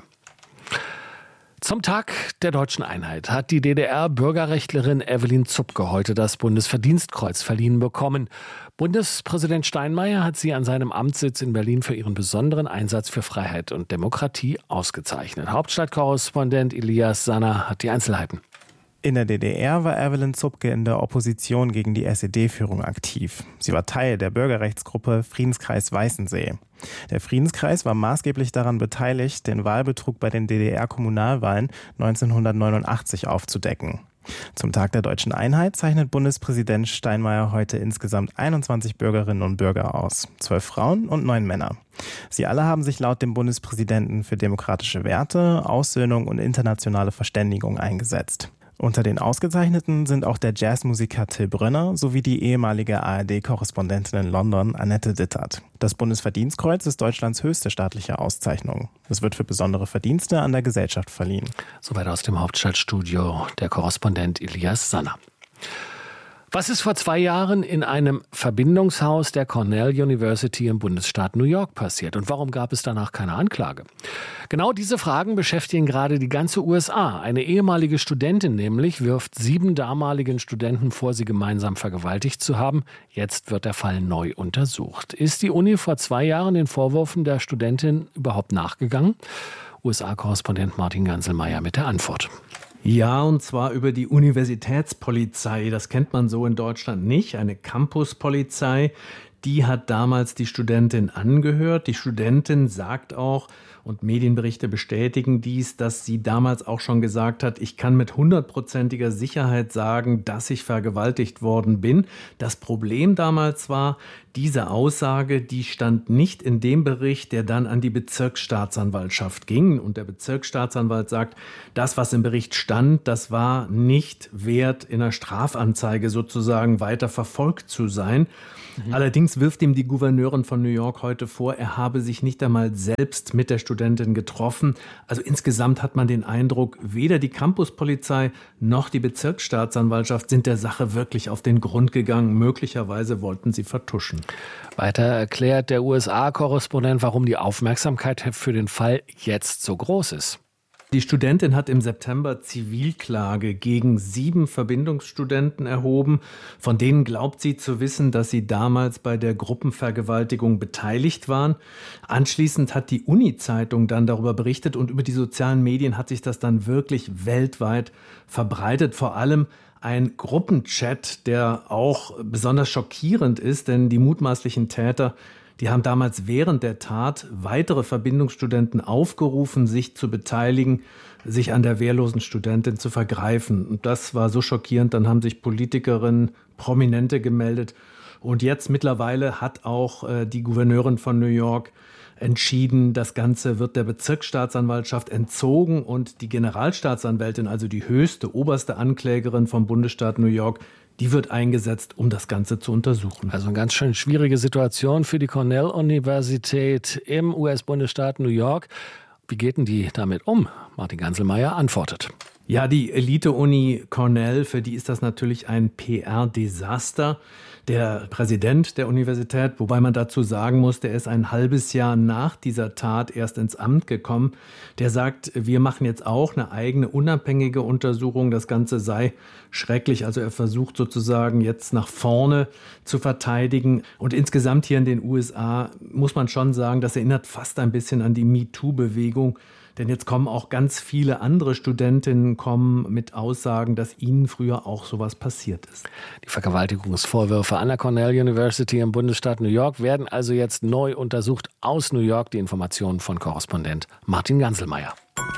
Zum Tag der deutschen Einheit hat die D D R-Bürgerrechtlerin Evelyn Zupke heute das Bundesverdienstkreuz verliehen bekommen. Bundespräsident Steinmeier hat sie an seinem Amtssitz in Berlin für ihren besonderen Einsatz für Freiheit und Demokratie ausgezeichnet. Hauptstadtkorrespondent Elias Sanner hat die Einzelheiten. In der D D R war Evelyn Zupke in der Opposition gegen die S E D-Führung aktiv. Sie war Teil der Bürgerrechtsgruppe Friedenskreis Weißensee. Der Friedenskreis war maßgeblich daran beteiligt, den Wahlbetrug bei den D D R-Kommunalwahlen neunzehnhundertneunundachtzig aufzudecken. Zum Tag der deutschen Einheit zeichnet Bundespräsident Steinmeier heute insgesamt einundzwanzig Bürgerinnen und Bürger aus, zwölf Frauen und neun Männer. Sie alle haben sich laut dem Bundespräsidenten für demokratische Werte, Aussöhnung und internationale Verständigung eingesetzt. Unter den Ausgezeichneten sind auch der Jazzmusiker Till Brönner sowie die ehemalige A R D-Korrespondentin in London Annette Dittert. Das Bundesverdienstkreuz ist Deutschlands höchste staatliche Auszeichnung. Es wird für besondere Verdienste an der Gesellschaft verliehen. Soweit aus dem Hauptstadtstudio der Korrespondent Elias Sanner. Was ist vor zwei Jahren in einem Verbindungshaus der Cornell University im Bundesstaat New York passiert? Und warum gab es danach keine Anklage? Genau diese Fragen beschäftigen gerade die ganze U S A. Eine ehemalige Studentin nämlich wirft sieben damaligen Studenten vor, sie gemeinsam vergewaltigt zu haben. Jetzt wird der Fall neu untersucht. Ist die Uni vor zwei Jahren den Vorwürfen der Studentin überhaupt nachgegangen? U S A-Korrespondent Martin Ganselmeier mit der Antwort. Ja, und zwar über die Universitätspolizei. Das kennt man so in Deutschland nicht. Eine Campuspolizei, die hat damals die Studentin angehört. Die Studentin sagt auch, und Medienberichte bestätigen dies, dass sie damals auch schon gesagt hat, ich kann mit hundertprozentiger Sicherheit sagen, dass ich vergewaltigt worden bin. Das Problem damals war, diese Aussage, die stand nicht in dem Bericht, der dann an die Bezirksstaatsanwaltschaft ging. Und der Bezirksstaatsanwalt sagt, das, was im Bericht stand, das war nicht wert, in einer Strafanzeige sozusagen weiter verfolgt zu sein. Mhm. Allerdings wirft ihm die Gouverneurin von New York heute vor, er habe sich nicht einmal selbst mit der Studentin getroffen. Also insgesamt hat man den Eindruck, weder die Campuspolizei noch die Bezirksstaatsanwaltschaft sind der Sache wirklich auf den Grund gegangen. Möglicherweise wollten sie vertuschen. Weiter erklärt der U S A-Korrespondent, warum die Aufmerksamkeit für den Fall jetzt so groß ist. Die Studentin hat im September Zivilklage gegen sieben Verbindungsstudenten erhoben. Von denen glaubt sie zu wissen, dass sie damals bei der Gruppenvergewaltigung beteiligt waren. Anschließend hat die Uni-Zeitung dann darüber berichtet und über die sozialen Medien hat sich das dann wirklich weltweit verbreitet. Vor allem ein Gruppenchat, der auch besonders schockierend ist, denn die mutmaßlichen Täter, die haben damals während der Tat weitere Verbindungsstudenten aufgerufen, sich zu beteiligen, sich an der wehrlosen Studentin zu vergreifen. Und das war so schockierend, dann haben sich Politikerinnen, Prominente gemeldet. Und jetzt mittlerweile hat auch äh, die Gouverneurin von New York entschieden, das Ganze wird der Bezirksstaatsanwaltschaft entzogen und die Generalstaatsanwältin, also die höchste, oberste Anklägerin vom Bundesstaat New York, die wird eingesetzt, um das Ganze zu untersuchen. Also eine ganz schön schwierige Situation für die Cornell-Universität im U S-Bundesstaat New York. Wie geht denn die damit um? Martin Ganselmeier antwortet. Ja, die Elite-Uni Cornell, für die ist das natürlich ein P R-Desaster. Der Präsident der Universität, wobei man dazu sagen muss, der ist ein halbes Jahr nach dieser Tat erst ins Amt gekommen, der sagt, wir machen jetzt auch eine eigene unabhängige Untersuchung. Das Ganze sei schrecklich. Also er versucht sozusagen jetzt nach vorne zu verteidigen. Und insgesamt hier in den U S A muss man schon sagen, das erinnert fast ein bisschen an die MeToo-Bewegung. Denn jetzt kommen auch ganz viele andere Studentinnen kommen mit Aussagen, dass ihnen früher auch sowas passiert ist. Die Vergewaltigungsvorwürfe an der Cornell University im Bundesstaat New York werden also jetzt neu untersucht aus New York. Die Informationen von Korrespondent Martin Ganselmeier.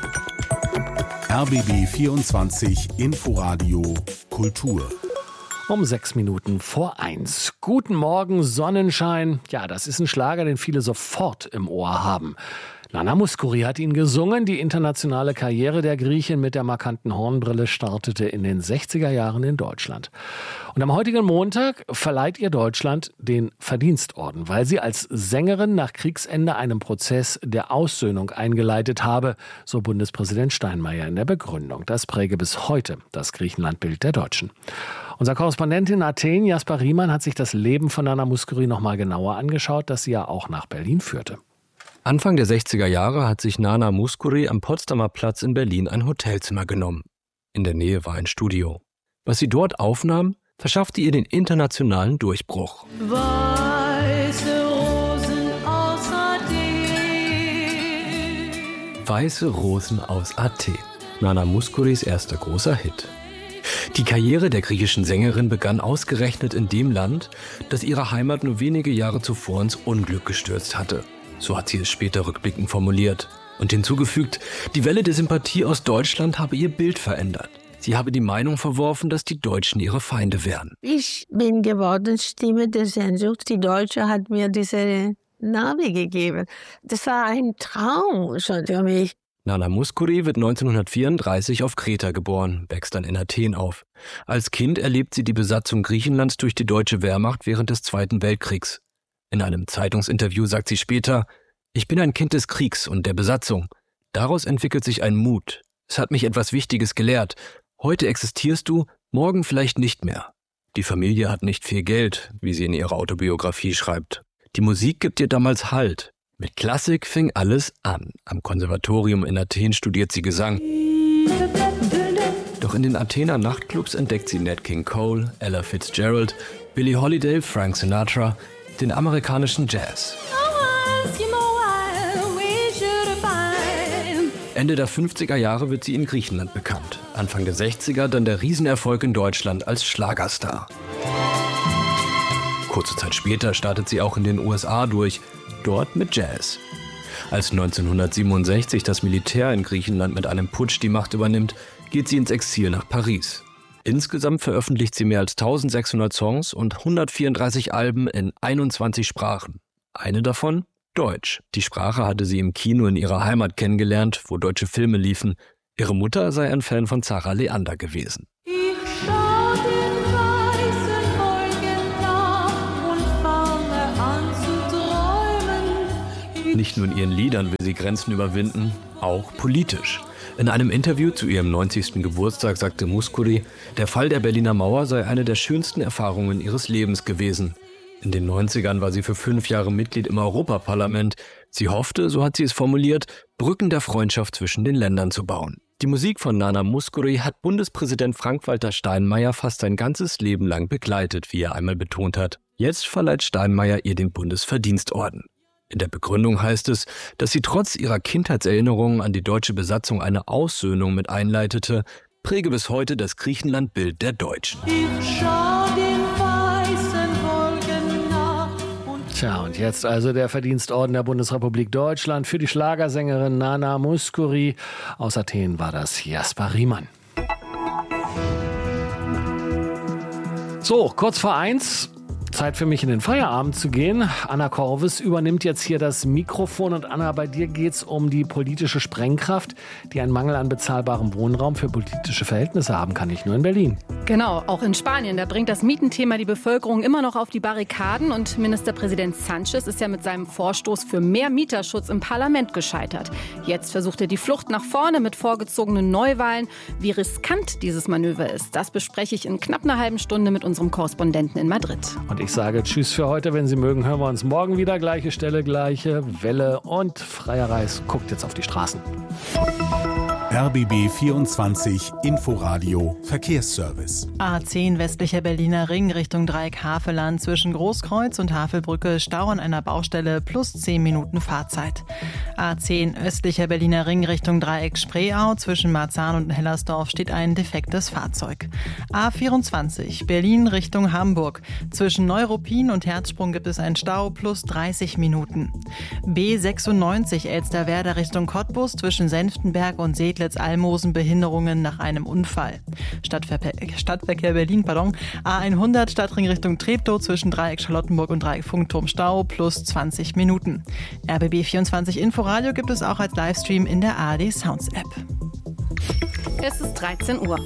R B B vierundzwanzig Inforadio Kultur. Um sechs Minuten vor eins. Guten Morgen, Sonnenschein. Ja, das ist ein Schlager, den viele sofort im Ohr haben. Nana Mouskouri hat ihn gesungen. Die internationale Karriere der Griechin mit der markanten Hornbrille startete in den sechziger Jahren in Deutschland. Und am heutigen Montag verleiht ihr Deutschland den Verdienstorden, weil sie als Sängerin nach Kriegsende einen Prozess der Aussöhnung eingeleitet habe, so Bundespräsident Steinmeier in der Begründung. Das präge bis heute das Griechenlandbild der Deutschen. Unser Korrespondent in Athen, Jasper Riemann, hat sich das Leben von Nana Mouskouri noch mal genauer angeschaut, das sie ja auch nach Berlin führte. Anfang der sechziger Jahre hat sich Nana Mouskouri am Potsdamer Platz in Berlin ein Hotelzimmer genommen. In der Nähe war ein Studio. Was sie dort aufnahm, verschaffte ihr den internationalen Durchbruch. Weiße Rosen aus Athen. Weiße Rosen aus Athen. Nana Mouskouris erster großer Hit. Die Karriere der griechischen Sängerin begann ausgerechnet in dem Land, das ihre Heimat nur wenige Jahre zuvor ins Unglück gestürzt hatte. So hat sie es später rückblickend formuliert und hinzugefügt, die Welle der Sympathie aus Deutschland habe ihr Bild verändert. Sie habe die Meinung verworfen, dass die Deutschen ihre Feinde wären. Ich bin geworden Stimme der Sehnsucht. Die Deutsche hat mir diese Name gegeben. Das war ein Traum schon für mich. Nana Mouskouri wird neunzehnhundertvierunddreißig auf Kreta geboren, wächst dann in Athen auf. Als Kind erlebt sie die Besatzung Griechenlands durch die deutsche Wehrmacht während des Zweiten Weltkriegs. In einem Zeitungsinterview sagt sie später, ich bin ein Kind des Kriegs und der Besatzung. Daraus entwickelt sich ein Mut. Es hat mich etwas Wichtiges gelehrt. Heute existierst du, morgen vielleicht nicht mehr. Die Familie hat nicht viel Geld, wie sie in ihrer Autobiografie schreibt. Die Musik gibt ihr damals Halt. Mit Klassik fing alles an. Am Konservatorium in Athen studiert sie Gesang. Doch in den Athener Nachtclubs entdeckt sie Nat King Cole, Ella Fitzgerald, Billie Holiday, Frank Sinatra, den amerikanischen Jazz. Ende der fünfziger Jahre wird sie in Griechenland bekannt. Anfang der sechziger dann der Riesenerfolg in Deutschland als Schlagerstar. Kurze Zeit später startet sie auch in den U S A durch, dort mit Jazz. Als neunzehnhundertsiebenundsechzig das Militär in Griechenland mit einem Putsch die Macht übernimmt, geht sie ins Exil nach Paris. Insgesamt veröffentlicht sie mehr als eintausendsechshundert Songs und hundertvierunddreißig Alben in einundzwanzig Sprachen. Eine davon Deutsch. Die Sprache hatte sie im Kino in ihrer Heimat kennengelernt, wo deutsche Filme liefen. Ihre Mutter sei ein Fan von Zara Leander gewesen. Ich schau den weißen Wolken nach und fange an zu träumen. Nicht nur in ihren Liedern will sie Grenzen überwinden, auch politisch. In einem Interview zu ihrem neunzigsten Geburtstag sagte Muskuri, der Fall der Berliner Mauer sei eine der schönsten Erfahrungen ihres Lebens gewesen. In den neunzigern war sie für fünf Jahre Mitglied im Europaparlament. Sie hoffte, so hat sie es formuliert, Brücken der Freundschaft zwischen den Ländern zu bauen. Die Musik von Nana Mouskouri hat Bundespräsident Frank-Walter Steinmeier fast sein ganzes Leben lang begleitet, wie er einmal betont hat. Jetzt verleiht Steinmeier ihr den Bundesverdienstorden. In der Begründung heißt es, dass sie trotz ihrer Kindheitserinnerungen an die deutsche Besatzung eine Aussöhnung mit einleitete, präge bis heute das Griechenland-Bild der Deutschen. Ich schau den weißen Wolken nach. Tja, und jetzt also der Verdienstorden der Bundesrepublik Deutschland für die Schlagersängerin Nana Mouskouri. Aus Athen war das Jasper Riemann. So, kurz vor eins. Zeit für mich in den Feierabend zu gehen. Anna Korvis übernimmt jetzt hier das Mikrofon. Und Anna, bei dir geht es um die politische Sprengkraft, die einen Mangel an bezahlbarem Wohnraum für politische Verhältnisse haben kann, nicht nur in Berlin. Genau, auch in Spanien. Da bringt das Mietenthema die Bevölkerung immer noch auf die Barrikaden. Und Ministerpräsident Sanchez ist ja mit seinem Vorstoß für mehr Mieterschutz im Parlament gescheitert. Jetzt versucht er die Flucht nach vorne mit vorgezogenen Neuwahlen. Wie riskant dieses Manöver ist, das bespreche ich in knapp einer halben Stunde mit unserem Korrespondenten in Madrid. Und ich sage Tschüss für heute. Wenn Sie mögen, hören wir uns morgen wieder. Gleiche Stelle, gleiche Welle und Freier Reis guckt jetzt auf die Straßen. R B B vierundzwanzig Inforadio Verkehrsservice. A zehn westlicher Berliner Ring Richtung Dreieck Havelland zwischen Großkreuz und Havelbrücke Stau an einer Baustelle plus zehn Minuten Fahrzeit. A zehn östlicher Berliner Ring Richtung Dreieck Spreeau zwischen Marzahn und Hellersdorf steht ein defektes Fahrzeug. A vierundzwanzig Berlin Richtung Hamburg zwischen Neuruppin und Herzsprung gibt es einen Stau plus dreißig Minuten. B sechsundneunzig Elsterwerda Richtung Cottbus zwischen Senftenberg und Sedlitz Almosen Behinderungen nach einem Unfall. Stadtverkehr, Stadtverkehr Berlin, pardon. A hundert Stadtring Richtung Treptow zwischen Dreieck Charlottenburg und Dreieck Funkturm Stau plus zwanzig Minuten. R B B vierundzwanzig Inforadio gibt es auch als Livestream in der A R D Sounds App. Es ist dreizehn Uhr.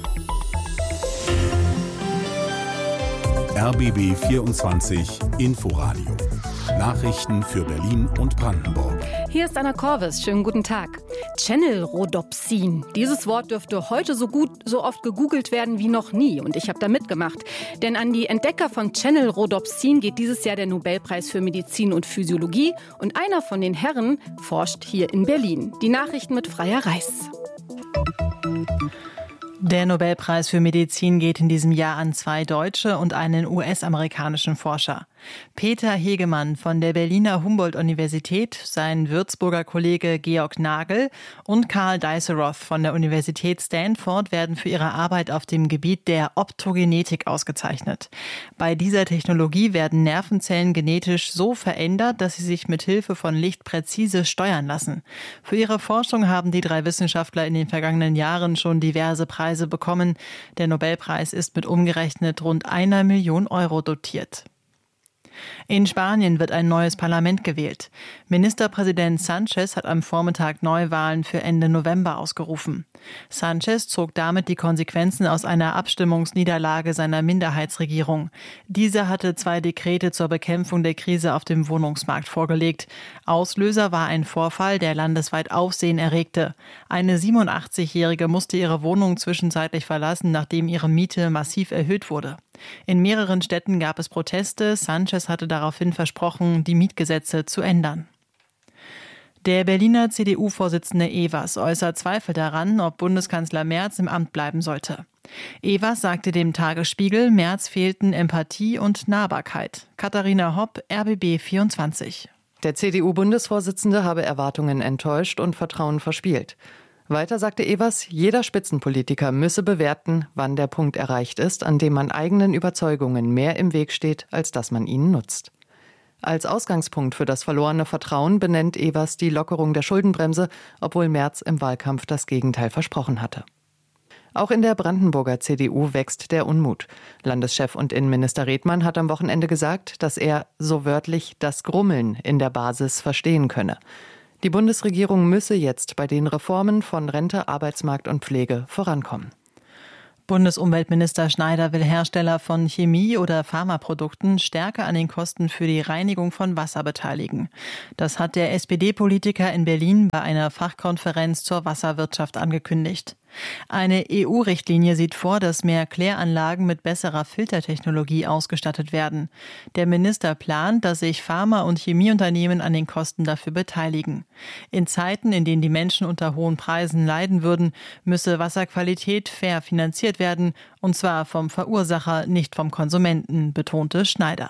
R B B vierundzwanzig Inforadio. Nachrichten für Berlin und Brandenburg. Hier ist Anna Korvis. Schönen guten Tag. Channelrhodopsin. Dieses Wort dürfte heute so gut, so oft gegoogelt werden wie noch nie. Und ich habe da mitgemacht. Denn an die Entdecker von Channelrhodopsin geht dieses Jahr der Nobelpreis für Medizin und Physiologie. Und einer von den Herren forscht hier in Berlin. Die Nachrichten mit Freier Reis. Der Nobelpreis für Medizin geht in diesem Jahr an zwei deutsche und einen U S-amerikanischen Forscher. Peter Hegemann von der Berliner Humboldt-Universität, sein Würzburger Kollege Georg Nagel und Karl Deisseroth von der Universität Stanford werden für ihre Arbeit auf dem Gebiet der Optogenetik ausgezeichnet. Bei dieser Technologie werden Nervenzellen genetisch so verändert, dass sie sich mit Hilfe von Licht präzise steuern lassen. Für ihre Forschung haben die drei Wissenschaftler in den vergangenen Jahren schon diverse Preise bekommen. Der Nobelpreis ist mit umgerechnet rund einer Million Euro dotiert. In Spanien wird ein neues Parlament gewählt. Ministerpräsident Sanchez hat am Vormittag Neuwahlen für Ende November ausgerufen. Sanchez zog damit die Konsequenzen aus einer Abstimmungsniederlage seiner Minderheitsregierung. Diese hatte zwei Dekrete zur Bekämpfung der Krise auf dem Wohnungsmarkt vorgelegt. Auslöser war ein Vorfall, der landesweit Aufsehen erregte. Eine siebenundachtzigjährige musste ihre Wohnung zwischenzeitlich verlassen, nachdem ihre Miete massiv erhöht wurde. In mehreren Städten gab es Proteste. Sanchez hatte daraufhin versprochen, die Mietgesetze zu ändern. Der Berliner C D U-Vorsitzende Evers äußert Zweifel daran, ob Bundeskanzler Merz im Amt bleiben sollte. Evers sagte dem Tagesspiegel, Merz fehlten Empathie und Nahbarkeit. Katharina Hopp, R B B vierundzwanzig. Der C D U-Bundesvorsitzende habe Erwartungen enttäuscht und Vertrauen verspielt. Weiter sagte Evers, jeder Spitzenpolitiker müsse bewerten, wann der Punkt erreicht ist, an dem man eigenen Überzeugungen mehr im Weg steht, als dass man ihnen nutzt. Als Ausgangspunkt für das verlorene Vertrauen benennt Evers die Lockerung der Schuldenbremse, obwohl Merz im Wahlkampf das Gegenteil versprochen hatte. Auch in der Brandenburger C D U wächst der Unmut. Landeschef und Innenminister Redmann hat am Wochenende gesagt, dass er, so wörtlich, das Grummeln in der Basis verstehen könne. Die Bundesregierung müsse jetzt bei den Reformen von Rente, Arbeitsmarkt und Pflege vorankommen. Bundesumweltminister Schneider will Hersteller von Chemie- oder Pharmaprodukten stärker an den Kosten für die Reinigung von Wasser beteiligen. Das hat der S P D-Politiker in Berlin bei einer Fachkonferenz zur Wasserwirtschaft angekündigt. Eine E U-Richtlinie sieht vor, dass mehr Kläranlagen mit besserer Filtertechnologie ausgestattet werden. Der Minister plant, dass sich Pharma- und Chemieunternehmen an den Kosten dafür beteiligen. In Zeiten, in denen die Menschen unter hohen Preisen leiden würden, müsse Wasserqualität fair finanziert werden, und zwar vom Verursacher, nicht vom Konsumenten, betonte Schneider.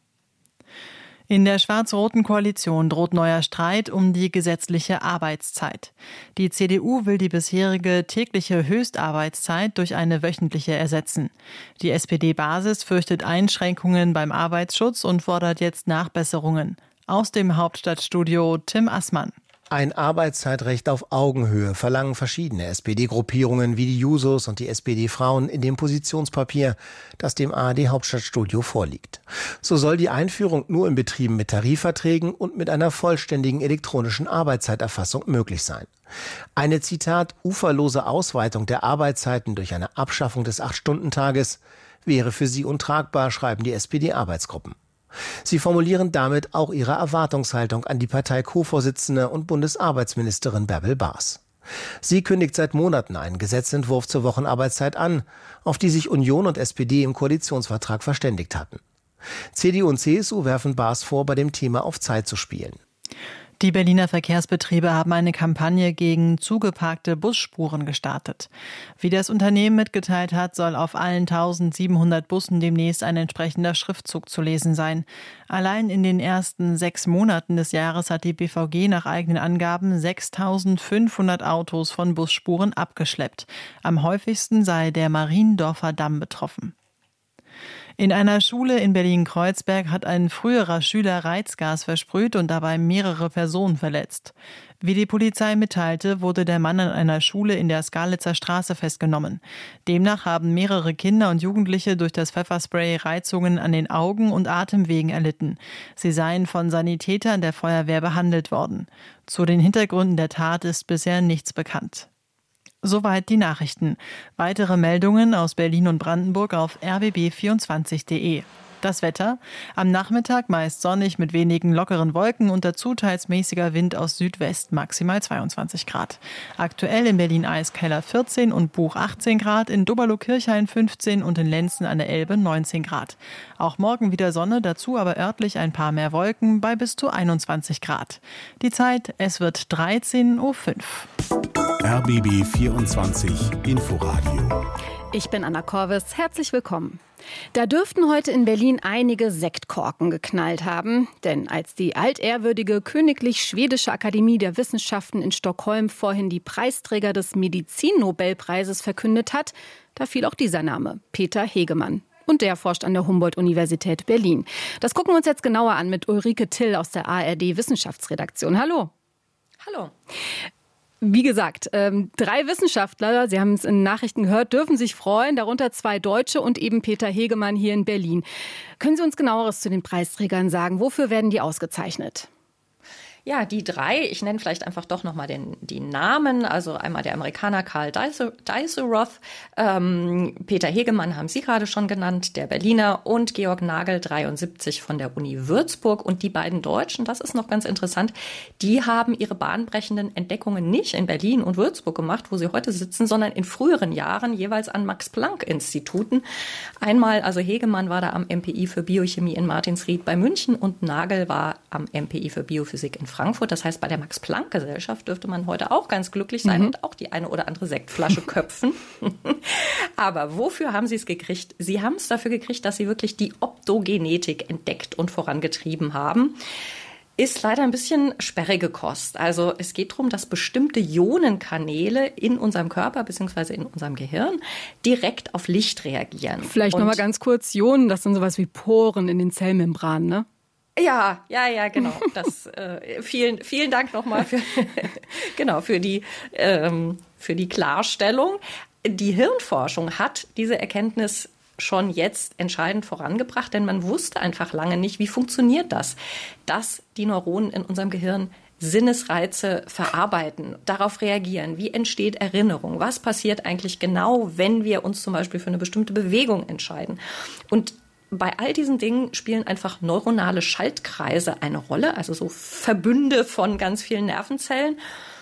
In der schwarz-roten Koalition droht neuer Streit um die gesetzliche Arbeitszeit. Die C D U will die bisherige tägliche Höchstarbeitszeit durch eine wöchentliche ersetzen. Die S P D-Basis fürchtet Einschränkungen beim Arbeitsschutz und fordert jetzt Nachbesserungen. Aus dem Hauptstadtstudio Tim Assmann. Ein Arbeitszeitrecht auf Augenhöhe verlangen verschiedene S P D-Gruppierungen wie die Jusos und die S P D-Frauen in dem Positionspapier, das dem A R D-Hauptstadtstudio vorliegt. So soll die Einführung nur in Betrieben mit Tarifverträgen und mit einer vollständigen elektronischen Arbeitszeiterfassung möglich sein. Eine, Zitat, uferlose Ausweitung der Arbeitszeiten durch eine Abschaffung des acht-Stunden-Tages wäre für sie untragbar, schreiben die S P D-Arbeitsgruppen. Sie formulieren damit auch ihre Erwartungshaltung an die Partei-Co-Vorsitzende und Bundesarbeitsministerin Bärbel Baas. Sie kündigt seit Monaten einen Gesetzentwurf zur Wochenarbeitszeit an, auf die sich Union und S P D im Koalitionsvertrag verständigt hatten. C D U und C S U werfen Baas vor, bei dem Thema auf Zeit zu spielen. Die Berliner Verkehrsbetriebe haben eine Kampagne gegen zugeparkte Busspuren gestartet. Wie das Unternehmen mitgeteilt hat, soll auf allen eintausendsiebenhundert Bussen demnächst ein entsprechender Schriftzug zu lesen sein. Allein in den ersten sechs Monaten des Jahres hat die B V G nach eigenen Angaben sechstausendfünfhundert Autos von Busspuren abgeschleppt. Am häufigsten sei der Mariendorfer Damm betroffen. In einer Schule in Berlin-Kreuzberg hat ein früherer Schüler Reizgas versprüht und dabei mehrere Personen verletzt. Wie die Polizei mitteilte, wurde der Mann an einer Schule in der Skalitzer Straße festgenommen. Demnach haben mehrere Kinder und Jugendliche durch das Pfefferspray Reizungen an den Augen und Atemwegen erlitten. Sie seien von Sanitätern der Feuerwehr behandelt worden. Zu den Hintergründen der Tat ist bisher nichts bekannt. Soweit die Nachrichten. Weitere Meldungen aus Berlin und Brandenburg auf r b b vierundzwanzig punkt de. Das Wetter: Am Nachmittag meist sonnig mit wenigen lockeren Wolken und dazu teils mäßiger Wind aus Südwest, maximal zweiundzwanzig Grad. Aktuell in Berlin-Eiskeller vierzehn und Buch achtzehn Grad, in Doberlo-Kirchhain fünfzehn und in Lenzen an der Elbe neunzehn Grad. Auch morgen wieder Sonne, dazu aber örtlich ein paar mehr Wolken bei bis zu einundzwanzig Grad. Die Zeit: Es wird dreizehn Uhr fünf. R B B vierundzwanzig Inforadio. Ich bin Anna Korvis. Herzlich willkommen. Da dürften heute in Berlin einige Sektkorken geknallt haben. Denn als die altehrwürdige Königlich Schwedische Akademie der Wissenschaften in Stockholm vorhin die Preisträger des Medizin-Nobelpreises verkündet hat, da fiel auch dieser Name, Peter Hegemann. Und der forscht an der Humboldt-Universität Berlin. Das gucken wir uns jetzt genauer an mit Ulrike Till aus der A R D-Wissenschaftsredaktion. Hallo. Hallo. Wie gesagt, ähm, drei Wissenschaftler, Sie haben es in Nachrichten gehört, dürfen sich freuen, darunter zwei Deutsche und eben Peter Hegemann hier in Berlin. Können Sie uns Genaueres zu den Preisträgern sagen? Wofür werden die ausgezeichnet? Ja, die drei, ich nenne vielleicht einfach doch nochmal den, die Namen, also einmal der Amerikaner Karl Dijsselroth, ähm, Peter Hegemann haben Sie gerade schon genannt, der Berliner, und Georg Nagel, dreiundsiebzig, von der Uni Würzburg. Und die beiden Deutschen, das ist noch ganz interessant, die haben ihre bahnbrechenden Entdeckungen nicht in Berlin und Würzburg gemacht, wo sie heute sitzen, sondern in früheren Jahren jeweils an Max-Planck-Instituten. Einmal, also Hegemann war da am M P I für Biochemie in Martinsried bei München und Nagel war am M P I für Biophysik in Frankfurt. Das heißt, bei der Max-Planck-Gesellschaft dürfte man heute auch ganz glücklich sein mhm. und auch die eine oder andere Sektflasche köpfen. Aber wofür haben sie es gekriegt? Sie haben es dafür gekriegt, dass sie wirklich die Optogenetik entdeckt und vorangetrieben haben. Ist leider ein bisschen sperrige Kost. Also es geht darum, dass bestimmte Ionenkanäle in unserem Körper bzw. in unserem Gehirn direkt auf Licht reagieren. Vielleicht nochmal ganz kurz, Ionen, das sind sowas wie Poren in den Zellmembranen, ne? Ja, ja, ja, genau. Das, äh, vielen, vielen Dank nochmal für, genau, für die, ähm, für die Klarstellung. Die Hirnforschung hat diese Erkenntnis schon jetzt entscheidend vorangebracht, denn man wusste einfach lange nicht, wie funktioniert das, dass die Neuronen in unserem Gehirn Sinnesreize verarbeiten, darauf reagieren, wie entsteht Erinnerung, was passiert eigentlich genau, wenn wir uns zum Beispiel für eine bestimmte Bewegung entscheiden. Und bei all diesen Dingen spielen einfach neuronale Schaltkreise eine Rolle, also so Verbünde von ganz vielen Nervenzellen.